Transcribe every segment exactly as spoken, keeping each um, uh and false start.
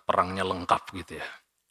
perangnya lengkap gitu ya.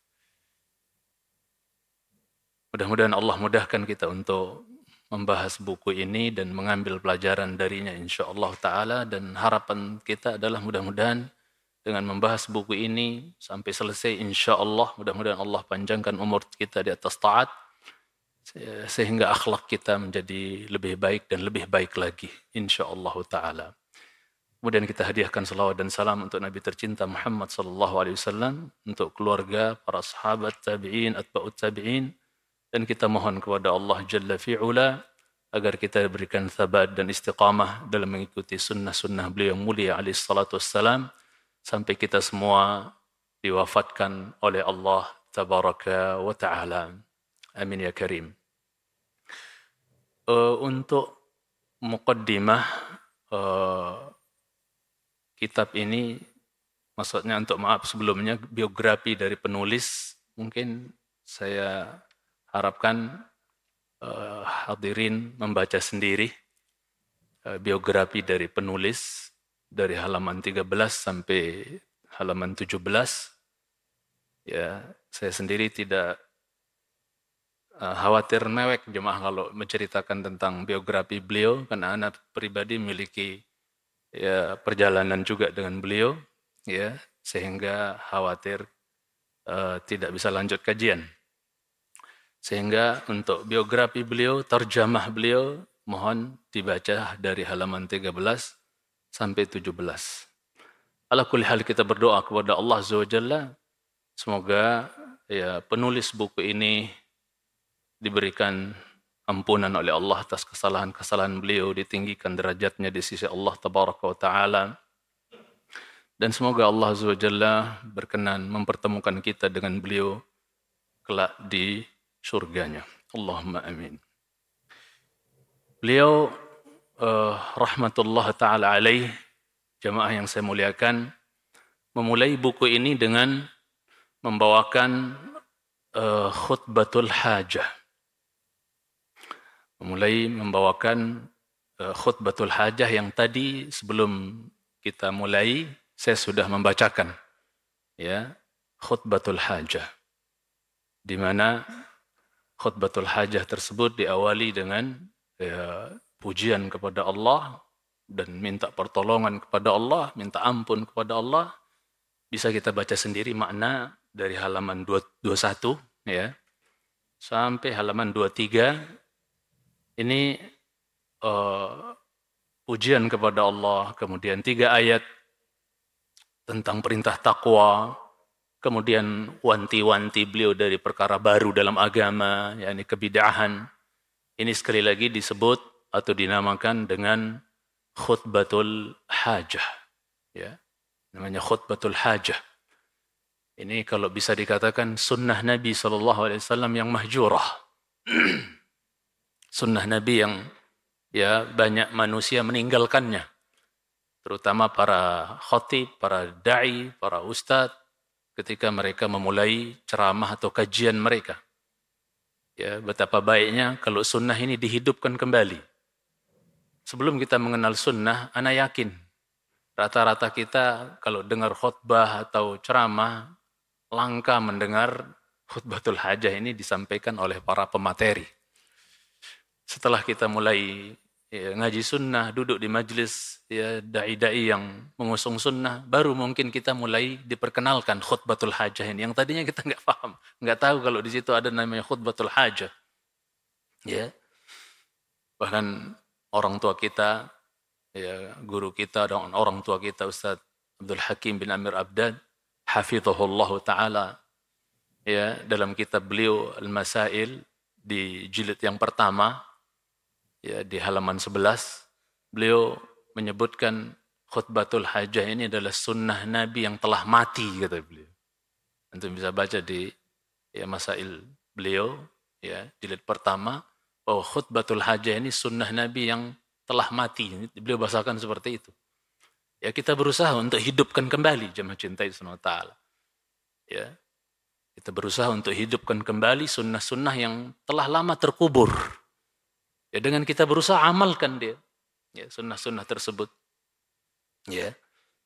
Mudah-mudahan Allah mudahkan kita untuk membahas buku ini dan mengambil pelajaran darinya insyaallah ta'ala, dan harapan kita adalah mudah-mudahan dengan membahas buku ini sampai selesai insyaallah, mudah-mudahan Allah panjangkan umur kita di atas taat sehingga akhlak kita menjadi lebih baik dan lebih baik lagi insyaallah ta'ala. Kemudian kita hadiahkan salawat dan salam untuk Nabi tercinta Muhammad sallallahu alaihi wasallam, untuk keluarga, para sahabat, tabi'in, atba'ut tabi'in, dan kita mohon kepada Allah Jalla fi'ula agar kita diberikan thabat dan istiqamah dalam mengikuti sunnah-sunnah beliau yang mulia alaihi salatu wassalam sampai kita semua diwafatkan oleh Allah tabaraka wa ta'ala. Amin ya karim. Uh, untuk muqaddimah uh, kitab ini, maksudnya untuk maaf sebelumnya, biografi dari penulis, mungkin saya harapkan uh, hadirin membaca sendiri uh, biografi dari penulis dari halaman tiga belas sampai halaman tujuh belas. Ya, saya sendiri tidak uh, khawatir mewek jemaah kalau menceritakan tentang biografi beliau, karena anak pribadi memiliki ya perjalanan juga dengan beliau, ya, sehingga khawatir uh, tidak bisa lanjut kajian. Sehingga untuk biografi beliau, terjemah beliau, mohon dibaca dari halaman tiga belas sampai tujuh belas. Ala kulli hal kita berdoa kepada Allah Azza wa Jalla, semoga ya penulis buku ini diberikan ampunan oleh Allah atas kesalahan-kesalahan beliau, ditinggikan derajatnya di sisi Allah tabaraka wa ta'ala, dan semoga Allah Azza wa Jalla berkenan mempertemukan kita dengan beliau kelak di surganya. Allahumma amin. Beliau uh, rahmatullah ta'ala alaih, jamaah yang saya muliakan, memulai buku ini dengan membawakan uh, khutbatul hajah. Memulai membawakan uh, khutbatul hajah yang tadi sebelum kita mulai saya sudah membacakan, ya, khutbatul hajah, di mana khutbatul hajah tersebut diawali dengan ya, pujian kepada Allah dan minta pertolongan kepada Allah, minta ampun kepada Allah. Bisa kita baca sendiri makna dari halaman dua puluh satu ya sampai halaman dua puluh tiga. Ini uh, pujian kepada Allah, kemudian tiga ayat tentang perintah takwa, kemudian wanti-wanti beliau dari perkara baru dalam agama, yakni kebid'ahan. Ini sekali lagi disebut atau dinamakan dengan khutbatul hajah. Ya, namanya khutbatul hajah. Ini kalau bisa dikatakan sunnah Nabi shallallahu alaihi wasallam yang mahjurah. Sunnah Nabi yang ya banyak manusia meninggalkannya, terutama para khatib, para da'i, para ustadz, ketika mereka memulai ceramah atau kajian mereka. Ya, betapa baiknya kalau sunnah ini dihidupkan kembali. Sebelum kita mengenal sunnah, ana yakin rata-rata kita kalau dengar khutbah atau ceramah, langka mendengar khutbatul hajah ini disampaikan oleh para pemateri. Setelah kita mulai ya, ngaji sunnah, duduk di majlis ya, da'i-da'i yang mengusung sunnah, baru mungkin kita mulai diperkenalkan khutbatul hajah ini. Yang tadinya kita nggak paham, nggak tahu kalau di situ ada namanya khutbatul hajah. Ya, bahkan orang tua kita, ya, guru kita dan orang tua kita Ustaz Abdul Hakim bin Amir Abdad, hafizahullah ta'ala, ya, dalam kitab beliau Al-Masail di jilid yang pertama, ya, di halaman sebelas, beliau menyebutkan khutbatul hajah ini adalah sunnah Nabi yang telah mati, kata beliau. Antum bisa baca di ya, Masail beliau, ya, jilid pertama, bahwa khutbatul hajah ini sunnah Nabi yang telah mati. Beliau bahasakan seperti itu. Ya, kita berusaha untuk hidupkan kembali, jemaah cintai subhanahu wa ta'ala. Ya, kita berusaha untuk hidupkan kembali sunnah-sunnah yang telah lama terkubur. Ya, dengan kita berusaha amalkan dia, ya, sunnah-sunnah tersebut. Ya,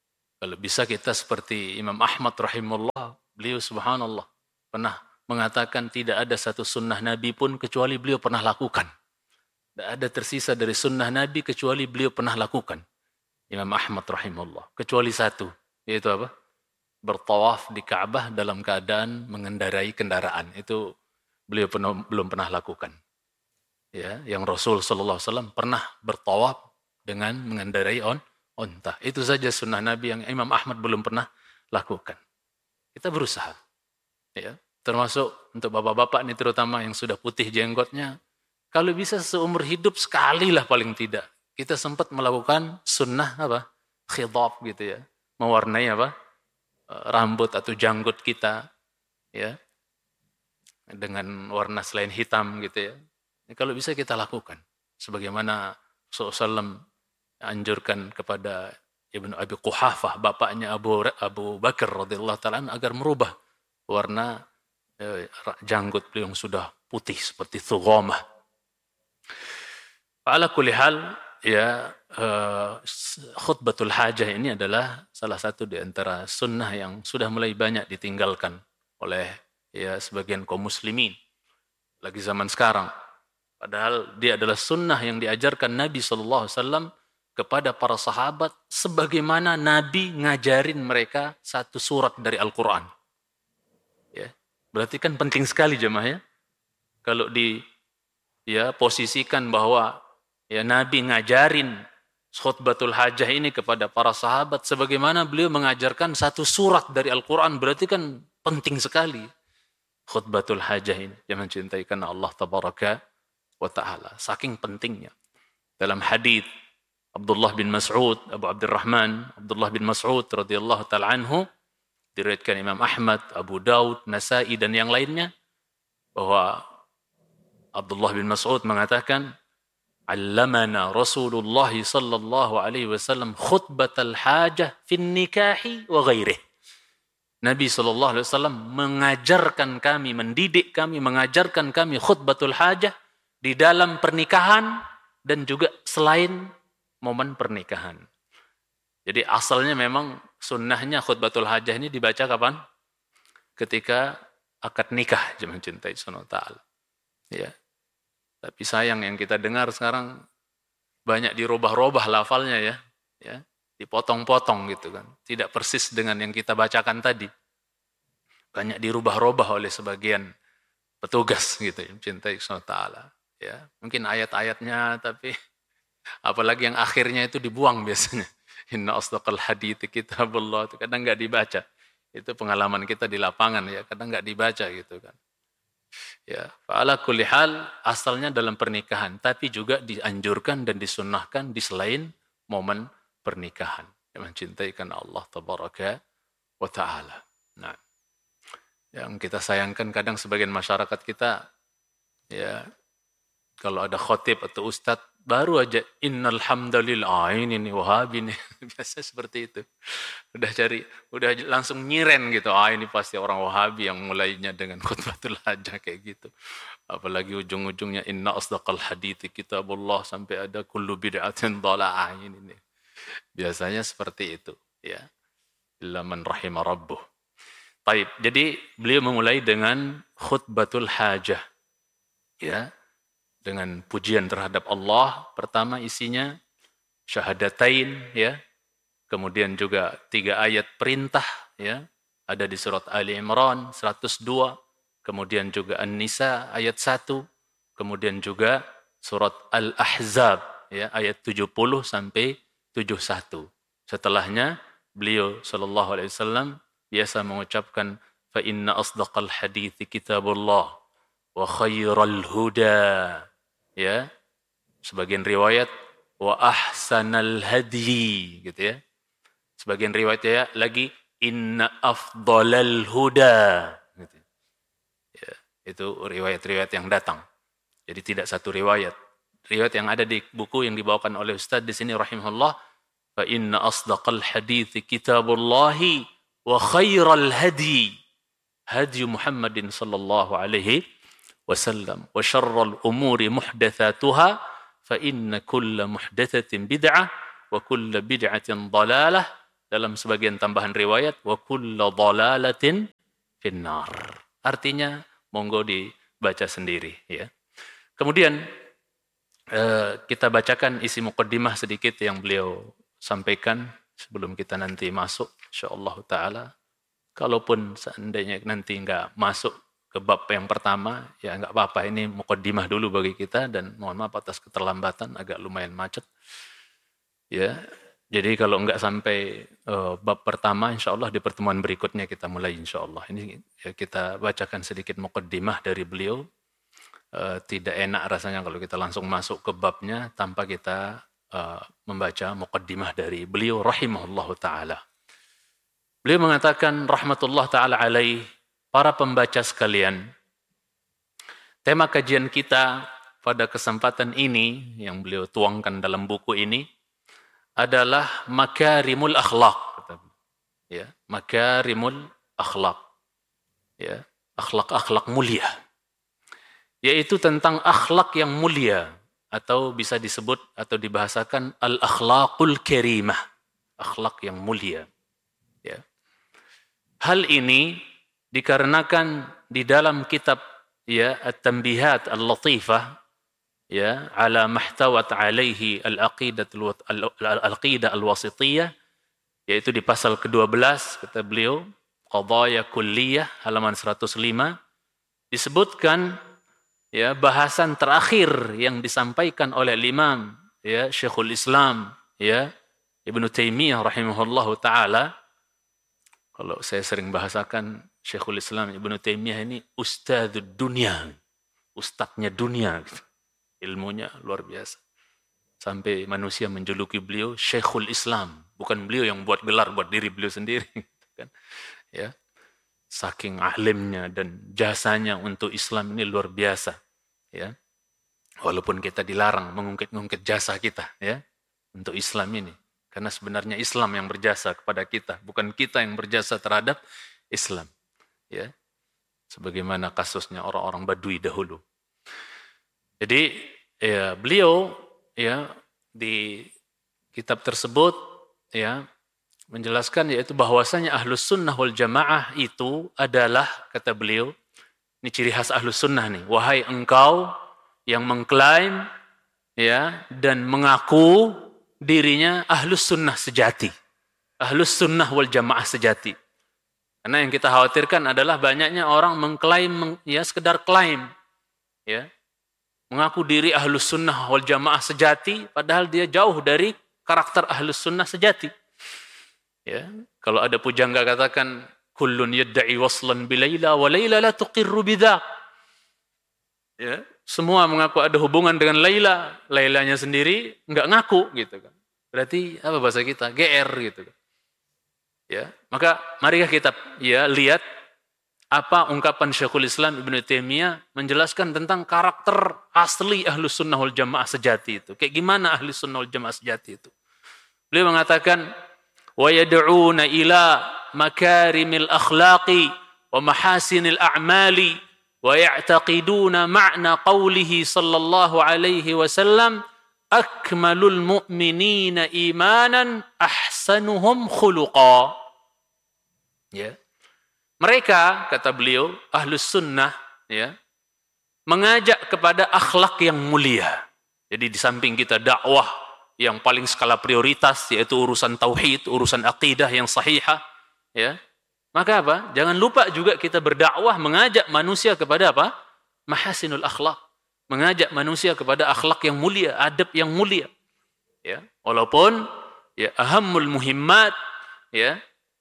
Kalau bisa kita seperti Imam Ahmad rahimahullah, beliau subhanallah pernah mengatakan tidak ada satu sunnah Nabi pun kecuali beliau pernah lakukan. Tidak ada tersisa dari sunnah Nabi kecuali beliau pernah lakukan. Imam Ahmad rahimahullah. Kecuali satu, yaitu apa? Bertawaf di Ka'bah dalam keadaan mengendarai kendaraan. Itu beliau penuh, belum pernah lakukan. Ya, yang Rasul sallallahu alaihi wasallam pernah bertawaf dengan mengendarai on onta. Itu saja sunnah Nabi yang Imam Ahmad belum pernah lakukan. Kita berusaha. Ya, termasuk untuk bapak-bapak ini terutama yang sudah putih jenggotnya. Kalau bisa seumur hidup sekali lah paling tidak. Kita sempat melakukan sunnah apa? Khidab gitu ya. Mewarnai apa? Rambut atau janggut kita. Ya. Dengan warna selain hitam gitu ya. Ya kalau bisa kita lakukan. Sebagaimana Rasulullah shallallahu alaihi wasallam anjurkan kepada Ibnu Abi Quhafah, bapaknya Abu Abu Bakar radhiyallahu ta'ala agar merubah warna eh, janggut beliau yang sudah putih seperti thughamah. Ala kulli hal ya eh, khutbatul hajah ini adalah salah satu di antara sunnah yang sudah mulai banyak ditinggalkan oleh ya sebagian kaum muslimin lagi zaman sekarang. Padahal dia adalah sunnah yang diajarkan Nabi sallallahu alaihi wasallam kepada para sahabat sebagaimana Nabi ngajarin mereka satu surat dari Al-Quran. Ya, berarti kan penting sekali jemaah ya. Kalau di ya posisikan bahwa ya Nabi ngajarin khutbatul hajah ini kepada para sahabat sebagaimana beliau mengajarkan satu surat dari Al-Quran, berarti kan penting sekali khutbatul hajah ini. Jangan cintai karena Allah tabaraka wa ta'ala. Saking pentingnya. Dalam hadis Abdullah bin Mas'ud, Abu Abdurrahman, Abdullah bin Mas'ud radhiyallahu ta'ala anhu, diriwayatkan Imam Ahmad, Abu Daud, Nasai dan yang lainnya, bahwa Abdullah bin Mas'ud mengatakan, "Allamana Rasulullah sallallahu alaihi wasallam khutbatal hajah fin nikahi wa ghairih." Nabi sallallahu alaihi wasallam mengajarkan kami, mendidik kami, mengajarkan kami khutbatul hajah di dalam pernikahan dan juga selain momen pernikahan. Jadi asalnya memang sunnahnya khutbatul hajah ini dibaca kapan? Ketika akad nikah, jemaah cintai subhanahu wa ta'ala. Ya. Tapi sayang yang kita dengar sekarang banyak dirubah-rubah lafalnya ya. Ya. Dipotong-potong gitu kan. Tidak persis dengan yang kita bacakan tadi. Banyak dirubah-rubah oleh sebagian petugas gitu ya. Cintai subhanahu wa ta'ala. Ya. Mungkin ayat-ayatnya tapi apalagi yang akhirnya itu dibuang biasanya. Inna asdaqal hadithi kitabullah. Itu kadang nggak dibaca. Itu pengalaman kita di lapangan ya. Kadang nggak dibaca gitu kan. Ya, fa'ala kulli hal asalnya dalam pernikahan. Tapi juga dianjurkan dan disunnahkan di selain momen pernikahan. Yang mencintai karena Allah tabaraka wa ta'ala. Nah, yang kita sayangkan kadang sebagian masyarakat kita ya kalau ada khotib atau ustadz baru aja innal hamdalillah, ah, ini nih Wahabi nih. Biasa seperti itu. Udah cari, udah langsung nyiren gitu. Ah ini pasti orang Wahabi yang mulainya dengan khutbatul hajah kayak gitu. Apalagi ujung-ujungnya inna asdaqal hadithi kitabullah sampai ada kullu bid'atin dhala'ah ini nih. Biasanya seperti itu, ya. Illa man rahima rabbuh. Baik, jadi beliau memulai dengan khutbatul hajah. Ya. Dengan pujian terhadap Allah. Pertama isinya syahadatain ya. Kemudian juga tiga ayat perintah ya. Ada di surat Ali Imran seratus dua, kemudian juga An-Nisa ayat satu, kemudian juga surat Al-Ahzab ya ayat tujuh puluh sampai tujuh puluh satu. Setelahnya beliau sallallahu alaihi wasallam biasa mengucapkan fa inna asdaqal hadithi kitabullah wa khairal huda. Ya, sebagian riwayat wa ahsanal hadi gitu ya. Sebagian riwayatnya lagi inna afdalal huda gitu. Ya, itu riwayat-riwayat yang datang. Jadi tidak satu riwayat. Riwayat yang ada di buku yang dibawakan oleh Ustaz di sini rahimahullah, fa inna asdaqal hadithi kitabullahi wa khairal hadi hadi Muhammadin sallallahu alaihi wasallam wa syarrul umuri muhdatsatuha fa inna kulla muhdatsatin bid'ah wa kulla bid'atin dhalalah dalam sebagian tambahan riwayat wa kullu dhalalatin finnar. Artinya monggo dibaca sendiri ya. Kemudian eh, kita bacakan isi muqaddimah sedikit yang beliau sampaikan sebelum kita nanti masuk insyaallah taala. Kalaupun seandainya nanti enggak masuk ke bab yang pertama, ya enggak apa-apa, ini muqaddimah dulu bagi kita dan mohon maaf atas keterlambatan, agak lumayan macet. Ya. Jadi kalau enggak sampai uh, bab pertama insyaallah di pertemuan berikutnya kita mulai insyaallah. Ini ya, kita bacakan sedikit muqaddimah dari beliau. Uh, tidak enak rasanya kalau kita langsung masuk ke babnya tanpa kita uh, membaca muqaddimah dari beliau rahimahullahu taala. Beliau mengatakan rahmatullah ta'ala alaih, para pembaca sekalian, tema kajian kita pada kesempatan ini yang beliau tuangkan dalam buku ini adalah makarimul akhlak. Ya, makarimul akhlak. Ya, akhlak-akhlak mulia. Yaitu tentang akhlak yang mulia atau bisa disebut atau dibahasakan al-akhlaqul karimah. Akhlak yang mulia. Ya. Hal ini dikarenakan di dalam kitab ya At-Tanbihat Al-Latifah ya ala mahtawat alaihi al-aqidah al-aqidah al-wasithiyah, yaitu di pasal kedua belas kata beliau Qadaya Kulliyah halaman seratus lima disebutkan ya bahasan terakhir yang disampaikan oleh Imam ya Syekhul Islam ya Ibnu Taimiyah rahimahullahu taala. Kalau saya sering bahasakan Syekhul Islam Ibnu Taimiyah ini ustadzud dunia, ustadznya dunia, gitu. Ilmunya luar biasa. Sampai manusia menjuluki beliau Syekhul Islam, bukan beliau yang buat gelar buat diri beliau sendiri, gitu kan? Ya, saking alimnya dan jasanya untuk Islam ini luar biasa, ya. Walaupun kita dilarang mengungkit-ungkit jasa kita, ya, untuk Islam ini. Karena sebenarnya Islam yang berjasa kepada kita, bukan kita yang berjasa terhadap Islam. Ya, sebagaimana kasusnya orang-orang Badui dahulu. Jadi ya, beliau ya di kitab tersebut ya menjelaskan yaitu bahwasanya Ahlus Sunnah wal Jamaah itu adalah, kata beliau, ini ciri khas Ahlus Sunnah nih, wahai engkau yang mengklaim ya dan mengaku dirinya Ahlus Sunnah sejati. Ahlus Sunnah wal Jamaah sejati. Karena yang kita khawatirkan adalah banyaknya orang mengklaim, ya sekedar klaim. Ya, mengaku diri Ahlus Sunnah wal Jamaah sejati, padahal dia jauh dari karakter Ahlus Sunnah sejati. Ya, kalau ada pujangga katakan, kullun yadda'i waslan bilaila wa laila la tuqirru bidzak. Ya, semua mengaku ada hubungan dengan Laila, Lailanya sendiri enggak ngaku gitu kan. Berarti apa bahasa kita? G R gitu kan. Ya, maka marilah kita ya lihat apa ungkapan Syekhul Islam Ibnu Taimiyah menjelaskan tentang karakter asli Ahlus Sunnah wal Jamaah sejati itu. Kayak gimana Ahlus Sunnah wal Jamaah sejati itu? Beliau mengatakan wa yad'una ila makarimil akhlaqi wa mahasinil a'mali wa ya'taqiduna ma'na qawlihi sallallahu alaihi wasallam akmalul mu'minina imanan ahsanuhum khuluqa. Ya. Mereka, kata beliau, Ahlus Sunnah ya, mengajak kepada akhlak yang mulia. Jadi di samping kita dakwah yang paling skala prioritas yaitu urusan tauhid, urusan akidah yang sahihah ya. Maka apa? Jangan lupa juga kita berdakwah mengajak manusia kepada apa? Mahasinul akhlak. Mengajak manusia kepada akhlak yang mulia, adab yang mulia. Ya, walaupun ya ahammul muhimmat ya.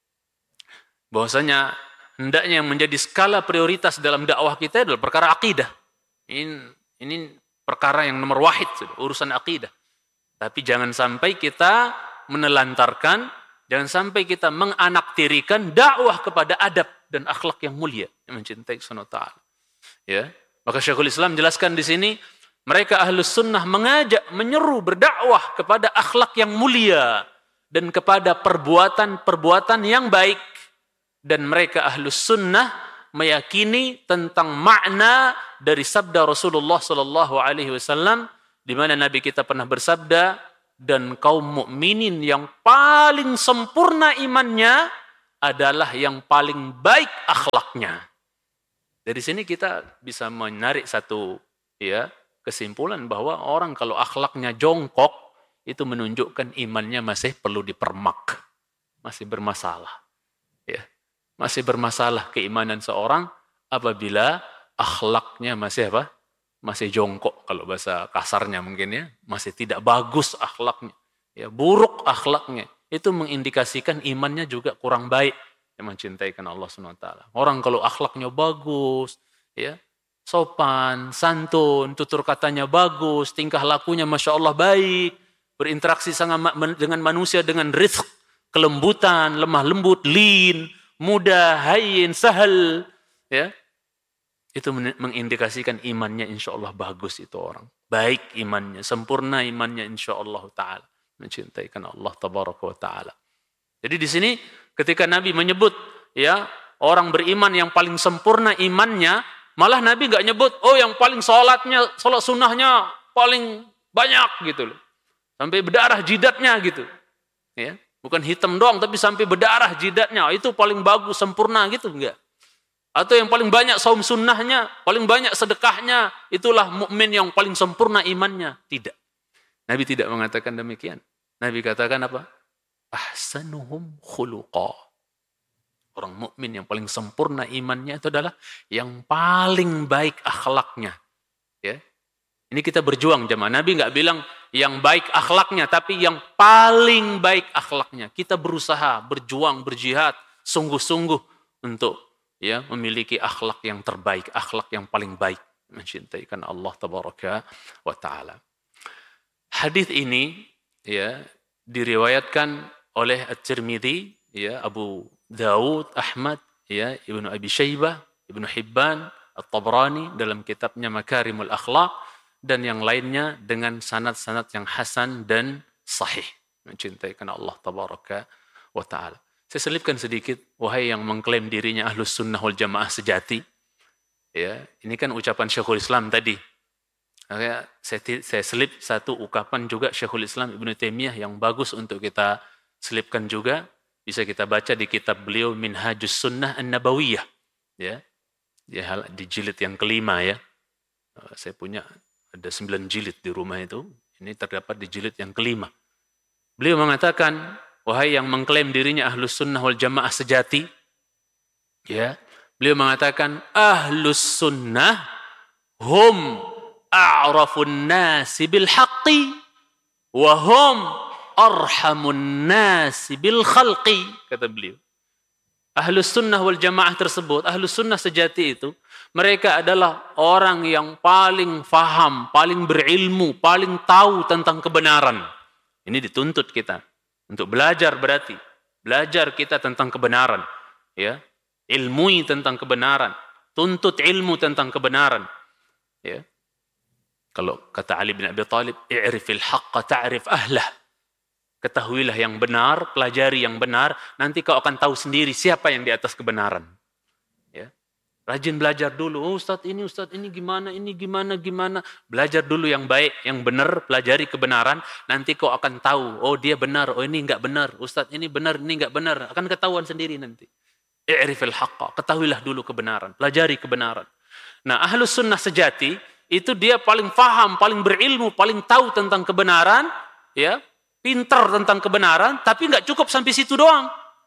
Bahwasanya hendaknya yang menjadi skala prioritas dalam dakwah kita adalah perkara akidah. Ini ini perkara yang nomor wahid, urusan akidah. Tapi jangan sampai kita menelantarkan, jangan sampai kita menganaktirikan dakwah kepada adab dan akhlak yang mulia, yang mencintai Subhanahu wa taala. Ya. Maka Syekhul Islam jelaskan di sini, mereka Ahlus Sunnah mengajak, menyeru, berdakwah kepada akhlak yang mulia dan kepada perbuatan-perbuatan yang baik. Dan mereka Ahlus Sunnah meyakini tentang makna dari sabda Rasulullah sallallahu alaihi wasallam, di mana Nabi kita pernah bersabda dan kaum mukminin yang paling sempurna imannya adalah yang paling baik akhlaknya. Dari sini kita bisa menarik satu ya kesimpulan bahwa orang kalau akhlaknya jongkok itu menunjukkan imannya masih perlu dipermak, masih bermasalah. Ya, masih bermasalah keimanan seorang apabila akhlaknya masih apa? Masih jongkok, kalau bahasa kasarnya mungkin ya, masih tidak bagus akhlaknya, ya buruk akhlaknya, itu mengindikasikan imannya juga kurang baik, yang mencintaikan Allah subhanahu wa taala. Orang kalau akhlaknya bagus, ya sopan, santun, tutur katanya bagus, tingkah lakunya masya Allah baik, berinteraksi sangat dengan manusia dengan rizq, kelembutan, lemah lembut, lin, mudah, hayyin, sahal, ya. Itu mengindikasikan imannya insya Allah bagus itu orang. Baik imannya, sempurna imannya insya Allah ta'ala. Mencintaikan Allah tabaraka wa ta'ala. Jadi di sini ketika Nabi menyebut ya orang beriman yang paling sempurna imannya, malah Nabi nggak nyebut, oh yang paling sholatnya, sholat sunnahnya paling banyak gitu loh. Sampai berdarah jidatnya gitu. Ya, bukan hitam doang tapi sampai berdarah jidatnya, itu paling bagus, sempurna gitu enggak. Atau yang paling banyak saum sunnahnya, paling banyak sedekahnya, itulah mukmin yang paling sempurna imannya. Tidak. Nabi tidak mengatakan demikian. Nabi katakan apa? Ahsanuhum khuluqa. Orang mukmin yang paling sempurna imannya itu adalah yang paling baik akhlaknya. Ya. Ini kita berjuang jemaah. Nabi nggak bilang yang baik akhlaknya, tapi yang paling baik akhlaknya. Kita berusaha, berjuang, berjihad, sungguh-sungguh untuk ya memiliki akhlak yang terbaik, akhlak yang paling baik, mencintaikan Allah tabaraka wa taala. Hadis ini ya diriwayatkan oleh At-Tirmidzi, ya Abu Daud, Ahmad, ya Ibnu Abi Syaibah, Ibnu Hibban, At-Tabrani dalam kitabnya Makarimul Akhlaq dan yang lainnya dengan sanad-sanad yang hasan dan sahih, mencintaikan Allah tabaraka wa taala. Saya selipkan sedikit, wahai yang mengklaim dirinya ahlus sunnah wal jamaah sejati. Ya, ini kan ucapan Syekhul Islam tadi. Saya, saya selip satu ucapan juga Syekhul Islam Ibnu Taimiyah yang bagus untuk kita selipkan juga. Bisa kita baca di kitab beliau Minhajus Sunnah An-Nabawiyah. Ya, di jilid yang kelima ya. Saya punya ada sembilan jilid di rumah itu. Ini terdapat di jilid yang kelima. Beliau mengatakan, wahai yang mengklaim dirinya ahlus sunnah wal jamaah sejati, ya, beliau mengatakan ahlus sunnah hum a'rafun nasi bil haqqi wa hum arhamun nasi bil khalqi, kata beliau. Ahlus sunnah wal jamaah tersebut, ahlus sunnah sejati itu, mereka adalah orang yang paling faham, paling berilmu, paling tahu tentang kebenaran. Ini dituntut kita untuk belajar, berarti belajar kita tentang kebenaran, ya, ilmui tentang kebenaran, tuntut ilmu tentang kebenaran, ya. Kalau kata Ali bin Abi Thalib, i'rifil haqqa ta'rif ahlah. Ketahuilah yang benar, pelajari yang benar, nanti kau akan tahu sendiri siapa yang di atas kebenaran. Ya. Rajin belajar dulu, oh Ustadz ini, Ustadz ini gimana, ini gimana, gimana. Belajar dulu yang baik, yang benar, pelajari kebenaran, nanti kau akan tahu, oh dia benar, oh ini enggak benar, Ustadz ini benar, ini enggak benar. Akan ketahuan sendiri nanti. I'rifil haqqa, ketahuilah dulu kebenaran, pelajari kebenaran. Nah, ahlus sunnah sejati, itu dia paling faham, paling berilmu, paling tahu tentang kebenaran, ya, pintar tentang kebenaran, tapi enggak cukup sampai situ doang.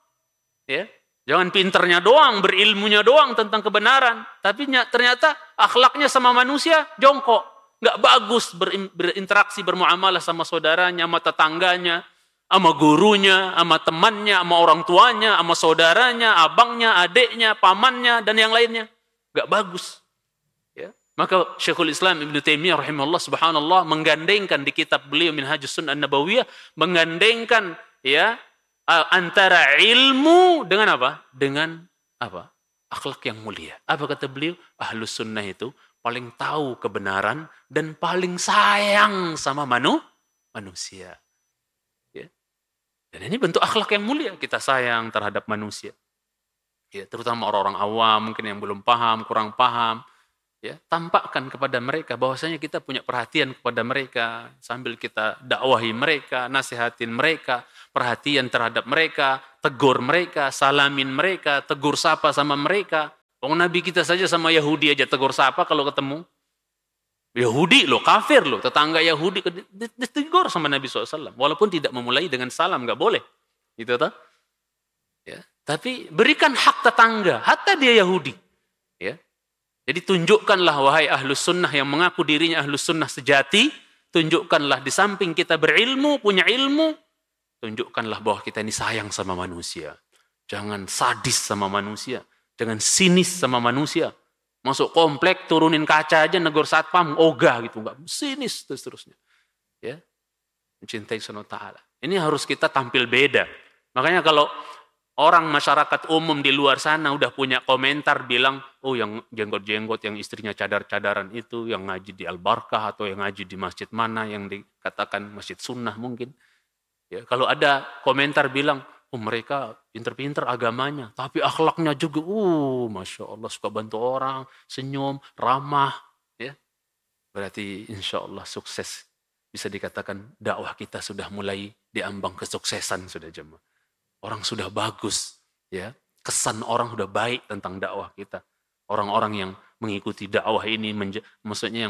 Ya. Jangan pinternya doang, berilmunya doang tentang kebenaran. Tapi ternyata akhlaknya sama manusia jongkok. Nggak bagus berinteraksi, bermuamalah sama saudaranya, sama tetangganya, sama gurunya, sama temannya, sama orang tuanya, sama saudaranya, abangnya, adiknya, pamannya, dan yang lainnya. Nggak bagus. Ya. Maka Syekhul Islam Ibnu Taimiyah rahimahullah subhanallah menggandengkan di kitab beliau Minhajus Sunnah An-Nabawiyah, menggandengkan ya antara ilmu dengan apa? Dengan apa? Akhlak yang mulia. Apa kata beliau? Ahlus sunnah itu paling tahu kebenaran dan paling sayang sama manu, manusia. Ya. Dan ini bentuk akhlak yang mulia. Kita sayang terhadap manusia. Ya, terutama orang-orang awam, mungkin yang belum paham, kurang paham. Ya, tampakkan kepada mereka bahwasanya kita punya perhatian kepada mereka sambil kita dakwahi mereka, nasihatin mereka, perhatian terhadap mereka, tegur mereka, salamin mereka, tegur sapa sama mereka. Oh, Nabi kita saja sama Yahudi aja tegur sapa kalau ketemu. Yahudi loh, kafir loh, tetangga Yahudi ditegur sama Nabi shallallahu alaihi wasallam. Walaupun tidak memulai dengan salam, nggak boleh. Gitu toh? Ya. Tapi berikan hak tetangga, hatta dia Yahudi. Ya. Jadi tunjukkanlah wahai ahlus sunnah yang mengaku dirinya ahlus sunnah sejati, tunjukkanlah di samping kita berilmu, punya ilmu, tunjukkanlah bahwa kita ini sayang sama manusia. Jangan sadis sama manusia, jangan sinis sama manusia. Masuk komplek, turunin kaca aja, negur satpam, ogah gitu, enggak sinis terus terusnya. Ya, mencintai Subhanahu wa taala. Ini harus kita tampil beda. Makanya kalau orang masyarakat umum di luar sana udah punya komentar bilang, oh yang jenggot-jenggot, yang istrinya cadar-cadaran itu, yang ngaji di Al-Barkah atau yang ngaji di masjid mana, yang dikatakan masjid sunnah mungkin. Ya, kalau ada komentar bilang, oh mereka pinter-pinter agamanya, tapi akhlaknya juga, uh, Masya Allah, suka bantu orang, senyum, ramah. Ya, berarti insya Allah sukses. Bisa dikatakan dakwah kita sudah mulai diambang kesuksesan sudah jemaah. Orang sudah bagus, ya. Kesan orang sudah baik tentang dakwah kita. Orang-orang yang mengikuti dakwah ini, maksudnya yang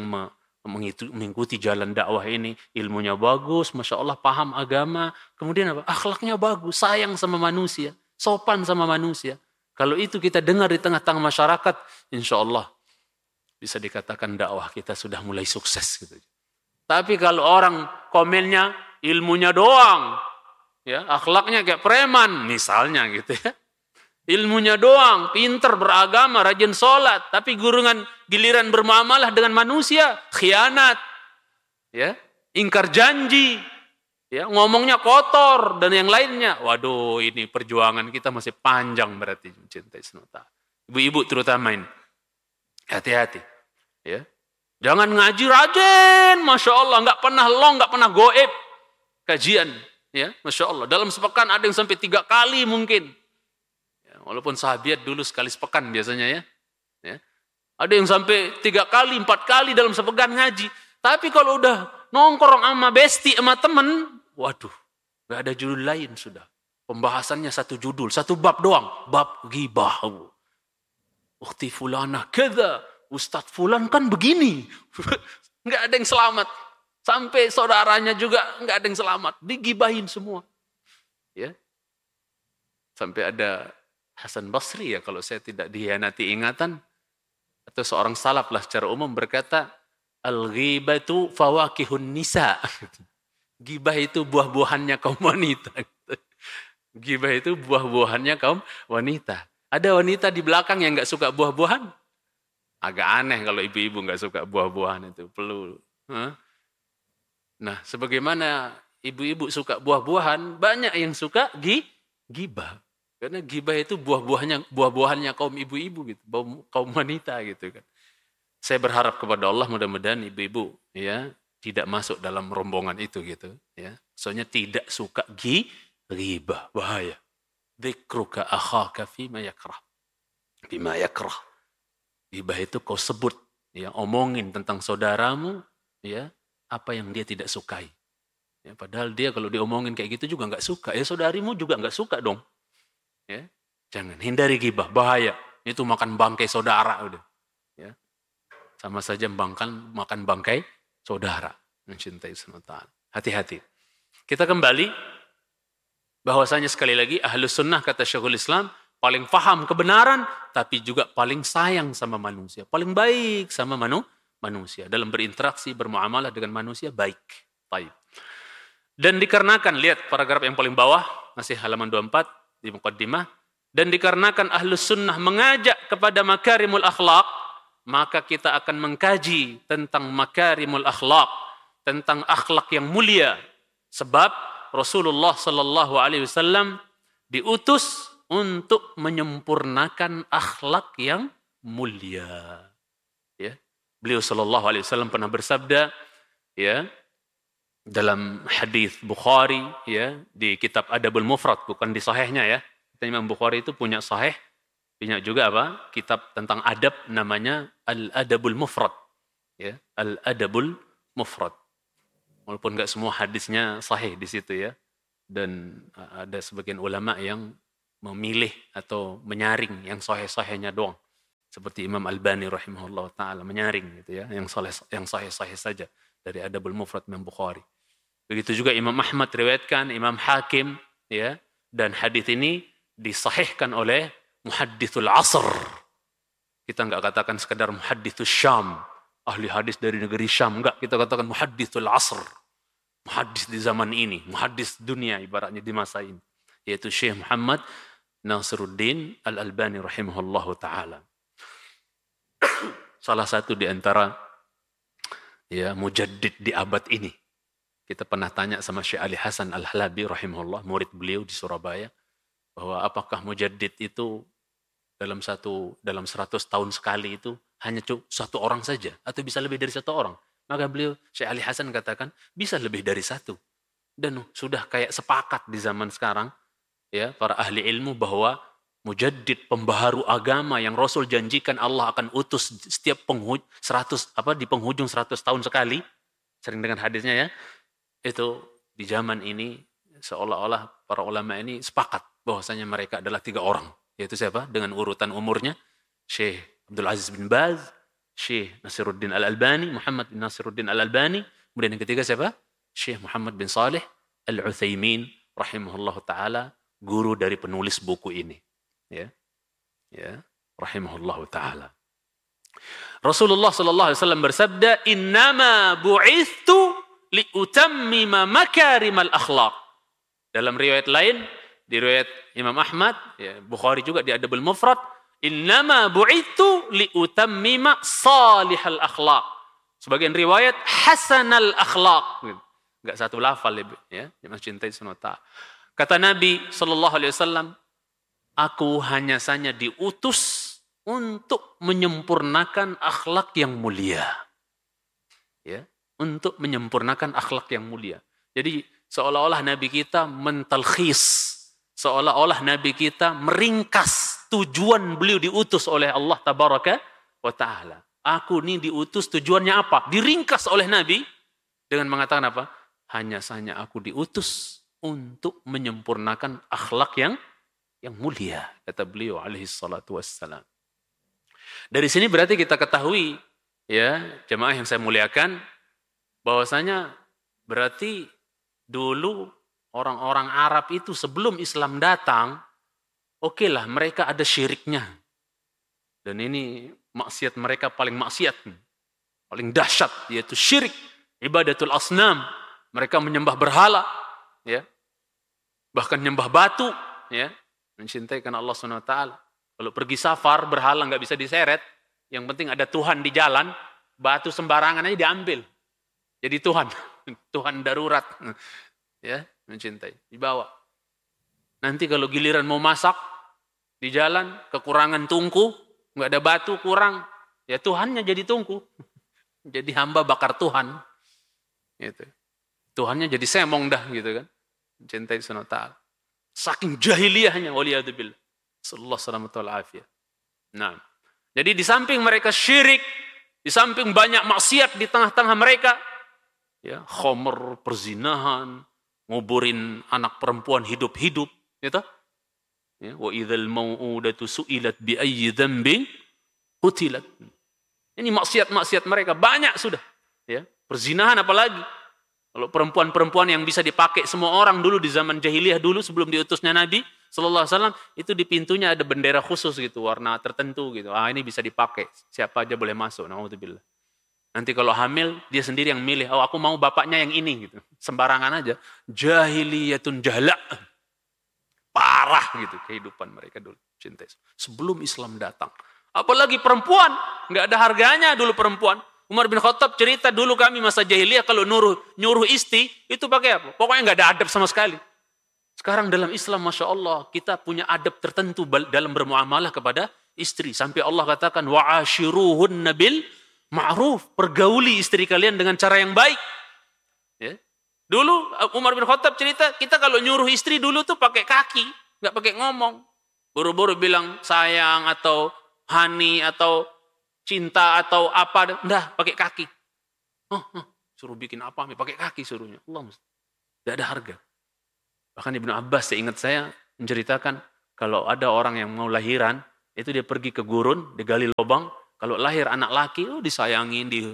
mengikuti jalan dakwah ini, ilmunya bagus, Masya Allah, paham agama, kemudian apa? Akhlaknya bagus, sayang sama manusia, sopan sama manusia. Kalau itu kita dengar di tengah-tengah masyarakat, insya Allah bisa dikatakan dakwah kita sudah mulai sukses. Gitu. Tapi kalau orang komennya ilmunya doang, ya, akhlaknya kayak preman misalnya gitu ya. Ilmunya doang, pinter, beragama, rajin sholat, tapi gurungan giliran bermuamalah dengan manusia, khianat, ya, ingkar janji, ya, ngomongnya kotor dan yang lainnya. Waduh, ini perjuangan kita masih panjang berarti mencintai Sunnah. Ibu-ibu terutama ini, hati-hati, ya. Jangan ngaji rajin, Masya Allah, nggak pernah long, nggak pernah goib kajian. Ya, Masya Allah. Dalam sepekan ada yang sampai tiga kali mungkin. Ya, walaupun sahabiat dulu sekali sepekan biasanya ya. ya. Ada yang sampai tiga kali, empat kali dalam sepekan ngaji. Tapi kalau udah nongkrong sama besti, sama temen, waduh, gak ada judul lain sudah. Pembahasannya satu judul, satu bab doang. Bab ghibah. Ukhti fulana keda. Ustadz fulan kan begini. Gak ada yang selamat. Sampai saudaranya juga nggak ada yang selamat, digibahin semua. Ya, sampai ada Hasan Basri ya kalau saya tidak dihianati ingatan, atau seorang salaf lah secara umum berkata, al-ghibatu fawakihun nisa. Gibah itu buah-buahannya kaum wanita. Gibah itu buah-buahannya kaum wanita. Ada wanita di belakang yang nggak suka buah-buahan? Agak aneh kalau ibu-ibu nggak suka buah-buahan itu, perlu. Huh? Nah, sebagaimana ibu-ibu suka buah-buahan, banyak yang suka ghibah. Karena ghibah itu buah-buahnya buah-buahannya kaum ibu-ibu gitu, kaum wanita gitu kan. Saya berharap kepada Allah mudah-mudahan ibu-ibu ya tidak masuk dalam rombongan itu gitu ya. Soalnya tidak suka ghibah, bahaya. Dzikruka akhaka fima yakrah. Bima yakrah. Ghibah itu kau sebut ya, omongin tentang saudaramu ya, apa yang dia tidak sukai. Ya, padahal dia kalau diomongin kayak gitu juga nggak suka. Ya saudarimu juga nggak suka dong. Ya, jangan hindari ghibah, bahaya. Itu makan bangkai saudara udah. Ya, sama saja makan makan bangkai saudara. Mencintai Sunnah. Hati-hati. Kita kembali bahwasanya sekali lagi ahlus sunnah kata Syekhul Islam paling paham kebenaran, tapi juga paling sayang sama manusia, paling baik sama manusia. manusia. Dalam berinteraksi, bermuamalah dengan manusia, baik. Baik. Dan dikarenakan, lihat paragraf yang paling bawah, masih halaman dua puluh empat, di muqaddimah, dan dikarenakan ahlus sunnah mengajak kepada makarimul akhlak, maka kita akan mengkaji tentang makarimul akhlak, tentang akhlak yang mulia. Sebab Rasulullah sallallahu alaihi wasallam diutus untuk menyempurnakan akhlak yang mulia. Ya. Beliau sallallahu alaihi wasallam pernah bersabda ya dalam hadis Bukhari ya di kitab Adabul Mufrad, bukan di sahihnya ya. Imam Bukhari itu punya sahih Punya juga apa? Kitab tentang adab namanya Al-Adabul Mufrad. Ya, Al-Adabul Mufrad. Walaupun nggak semua hadisnya sahih di situ ya. Dan ada sebagian ulama yang memilih atau menyaring yang sahih-sahihnya doang. Seperti Imam Albani rahimahullah ta'ala menyaring gitu ya, yang sahih yang sahih-sahih saja dari Adabul Mufrad Imam Bukhari. Begitu juga Imam Ahmad riwayatkan, Imam Hakim ya, dan hadis ini disahihkan oleh Muhaddithul Asr. Kita enggak katakan sekedar Muhaddithus Syam, ahli hadis dari negeri Syam, enggak, kita katakan Muhaddithul Asr. Muhaddis di zaman ini, muhaddis dunia ibaratnya di masa ini, yaitu Syekh Muhammad Nasiruddin Al-Albani rahimahullahu taala. Salah satu di antara ya mujaddid di abad ini. Kita pernah tanya sama Syekh Ali Hasan Al-Halabi rahimahullah, murid beliau di Surabaya, bahwa apakah mujaddid itu dalam satu dalam seratus tahun sekali itu hanya satu orang saja atau bisa lebih dari satu orang? Maka beliau, Syekh Ali Hasan katakan, bisa lebih dari satu. Dan sudah kayak sepakat di zaman sekarang, ya para ahli ilmu bahwa mujaddid, pembaharu agama yang Rasul janjikan Allah akan utus setiap penghujung seratus apa di penghujung seratus tahun sekali, sering dengan hadisnya ya, itu di zaman ini seolah-olah para ulama ini sepakat bahwasanya mereka adalah tiga orang, yaitu siapa? Dengan urutan umurnya, Syekh Abdul Aziz bin Baz, Syekh Nasiruddin Al-Albani, Muhammad bin Nasiruddin Al-Albani, kemudian yang ketiga siapa? Syekh Muhammad bin Saleh Al-Utsaimin rahimahullah ta'ala, guru dari penulis buku ini. Ya, ya, rahimahullah ta'ala. Rasulullah sallallahu alaihi wasallam bersabda, "Innama bu'ithtu liutammima makarimal akhlaq." Dalam riwayat lain, di riwayat Imam Ahmad, ya, Bukhari juga di Adabul Mufrad, "Innama bu'ithtu liutammima salihal akhlaq." Sebagian riwayat hasanal akhlaq. Enggak satu lafal ya, yang mencintai sunnah. Kata Nabi sallallahu alaihi wasallam, aku hanya saja diutus untuk menyempurnakan akhlak yang mulia. Ya, untuk menyempurnakan akhlak yang mulia. Jadi seolah-olah Nabi kita mentalkhis, seolah-olah Nabi kita meringkas tujuan beliau diutus oleh Allah tabaraka wa ta'ala. Aku ini diutus tujuannya apa? Diringkas oleh Nabi dengan mengatakan apa? Hanya saja aku diutus untuk menyempurnakan akhlak yang yang mulia, kata beliau alaihi salatu wassalam. Dari sini berarti kita ketahui, ya jemaah yang saya muliakan, bahwasanya berarti dulu orang-orang Arab itu sebelum Islam datang, oke lah mereka ada syiriknya. Dan ini maksiat mereka paling maksiat, paling dahsyat, yaitu syirik, ibadatul asnam. Mereka menyembah berhala, ya, bahkan menyembah batu, ya, mencintai karena Allah subhanahu wa taala. Kalau pergi safar berhala nggak bisa diseret, yang penting ada Tuhan di jalan, batu sembarangan aja diambil, jadi Tuhan, Tuhan darurat, ya, mencintai, dibawa. Nanti kalau giliran mau masak di jalan kekurangan tungku, nggak ada batu kurang, ya Tuhannya jadi tungku, jadi hamba bakar Tuhan, gitu. Tuhannya jadi semong dah gitu kan, mencintai subhanahu wa ta'ala. Saking jahiliyahnya, waliyadzubillah. Sallallahu alaihi wasallam. Nah, jadi di samping mereka syirik, di samping banyak maksiat di tengah-tengah mereka, ya, khomer, perzinahan, nguburin anak perempuan hidup-hidup, gitu. Ya, wa idzal mau'udatu su'ilat bi ayyi dzambin qutilat. Ini maksiat-maksiat mereka banyak sudah, ya. Perzinahan apalagi. Kalau perempuan-perempuan yang bisa dipakai semua orang dulu di zaman jahiliyah dulu sebelum diutusnya Nabi sallallahu alaihi wasallam, itu di pintunya ada bendera khusus gitu, warna tertentu gitu. Ah, ini bisa dipakai, siapa aja boleh masuk. Nauzubillah. Nanti kalau hamil dia sendiri yang milih, oh aku mau bapaknya yang ini gitu. Sembarangan aja. Jahiliyatun jahla. Parah gitu kehidupan mereka dulu, cinta. Sebelum Islam datang. Apalagi perempuan, nggak ada harganya dulu perempuan. Umar bin Khattab cerita dulu kami masa jahiliyah kalau nyuruh, nyuruh istri itu pakai apa? Pokoknya nggak ada adab sama sekali. Sekarang dalam Islam, Masya Allah, kita punya adab tertentu dalam bermuamalah kepada istri. Sampai Allah katakan, wa'ashiruhunna bil ma'ruf. Pergauli istri kalian dengan cara yang baik. Ya. Dulu Umar bin Khattab cerita, kita kalau nyuruh istri dulu tuh pakai kaki, nggak pakai ngomong. Buru-buru bilang sayang atau honey atau cinta atau apa, enggak, pakai kaki. Oh, oh, suruh bikin apa, pakai kaki suruhnya. Allah, tidak ada harga. Bahkan Ibnu Abbas, seingat saya, menceritakan kalau ada orang yang mau lahiran, itu dia pergi ke gurun, digali lubang, kalau lahir anak laki, oh disayangin, di,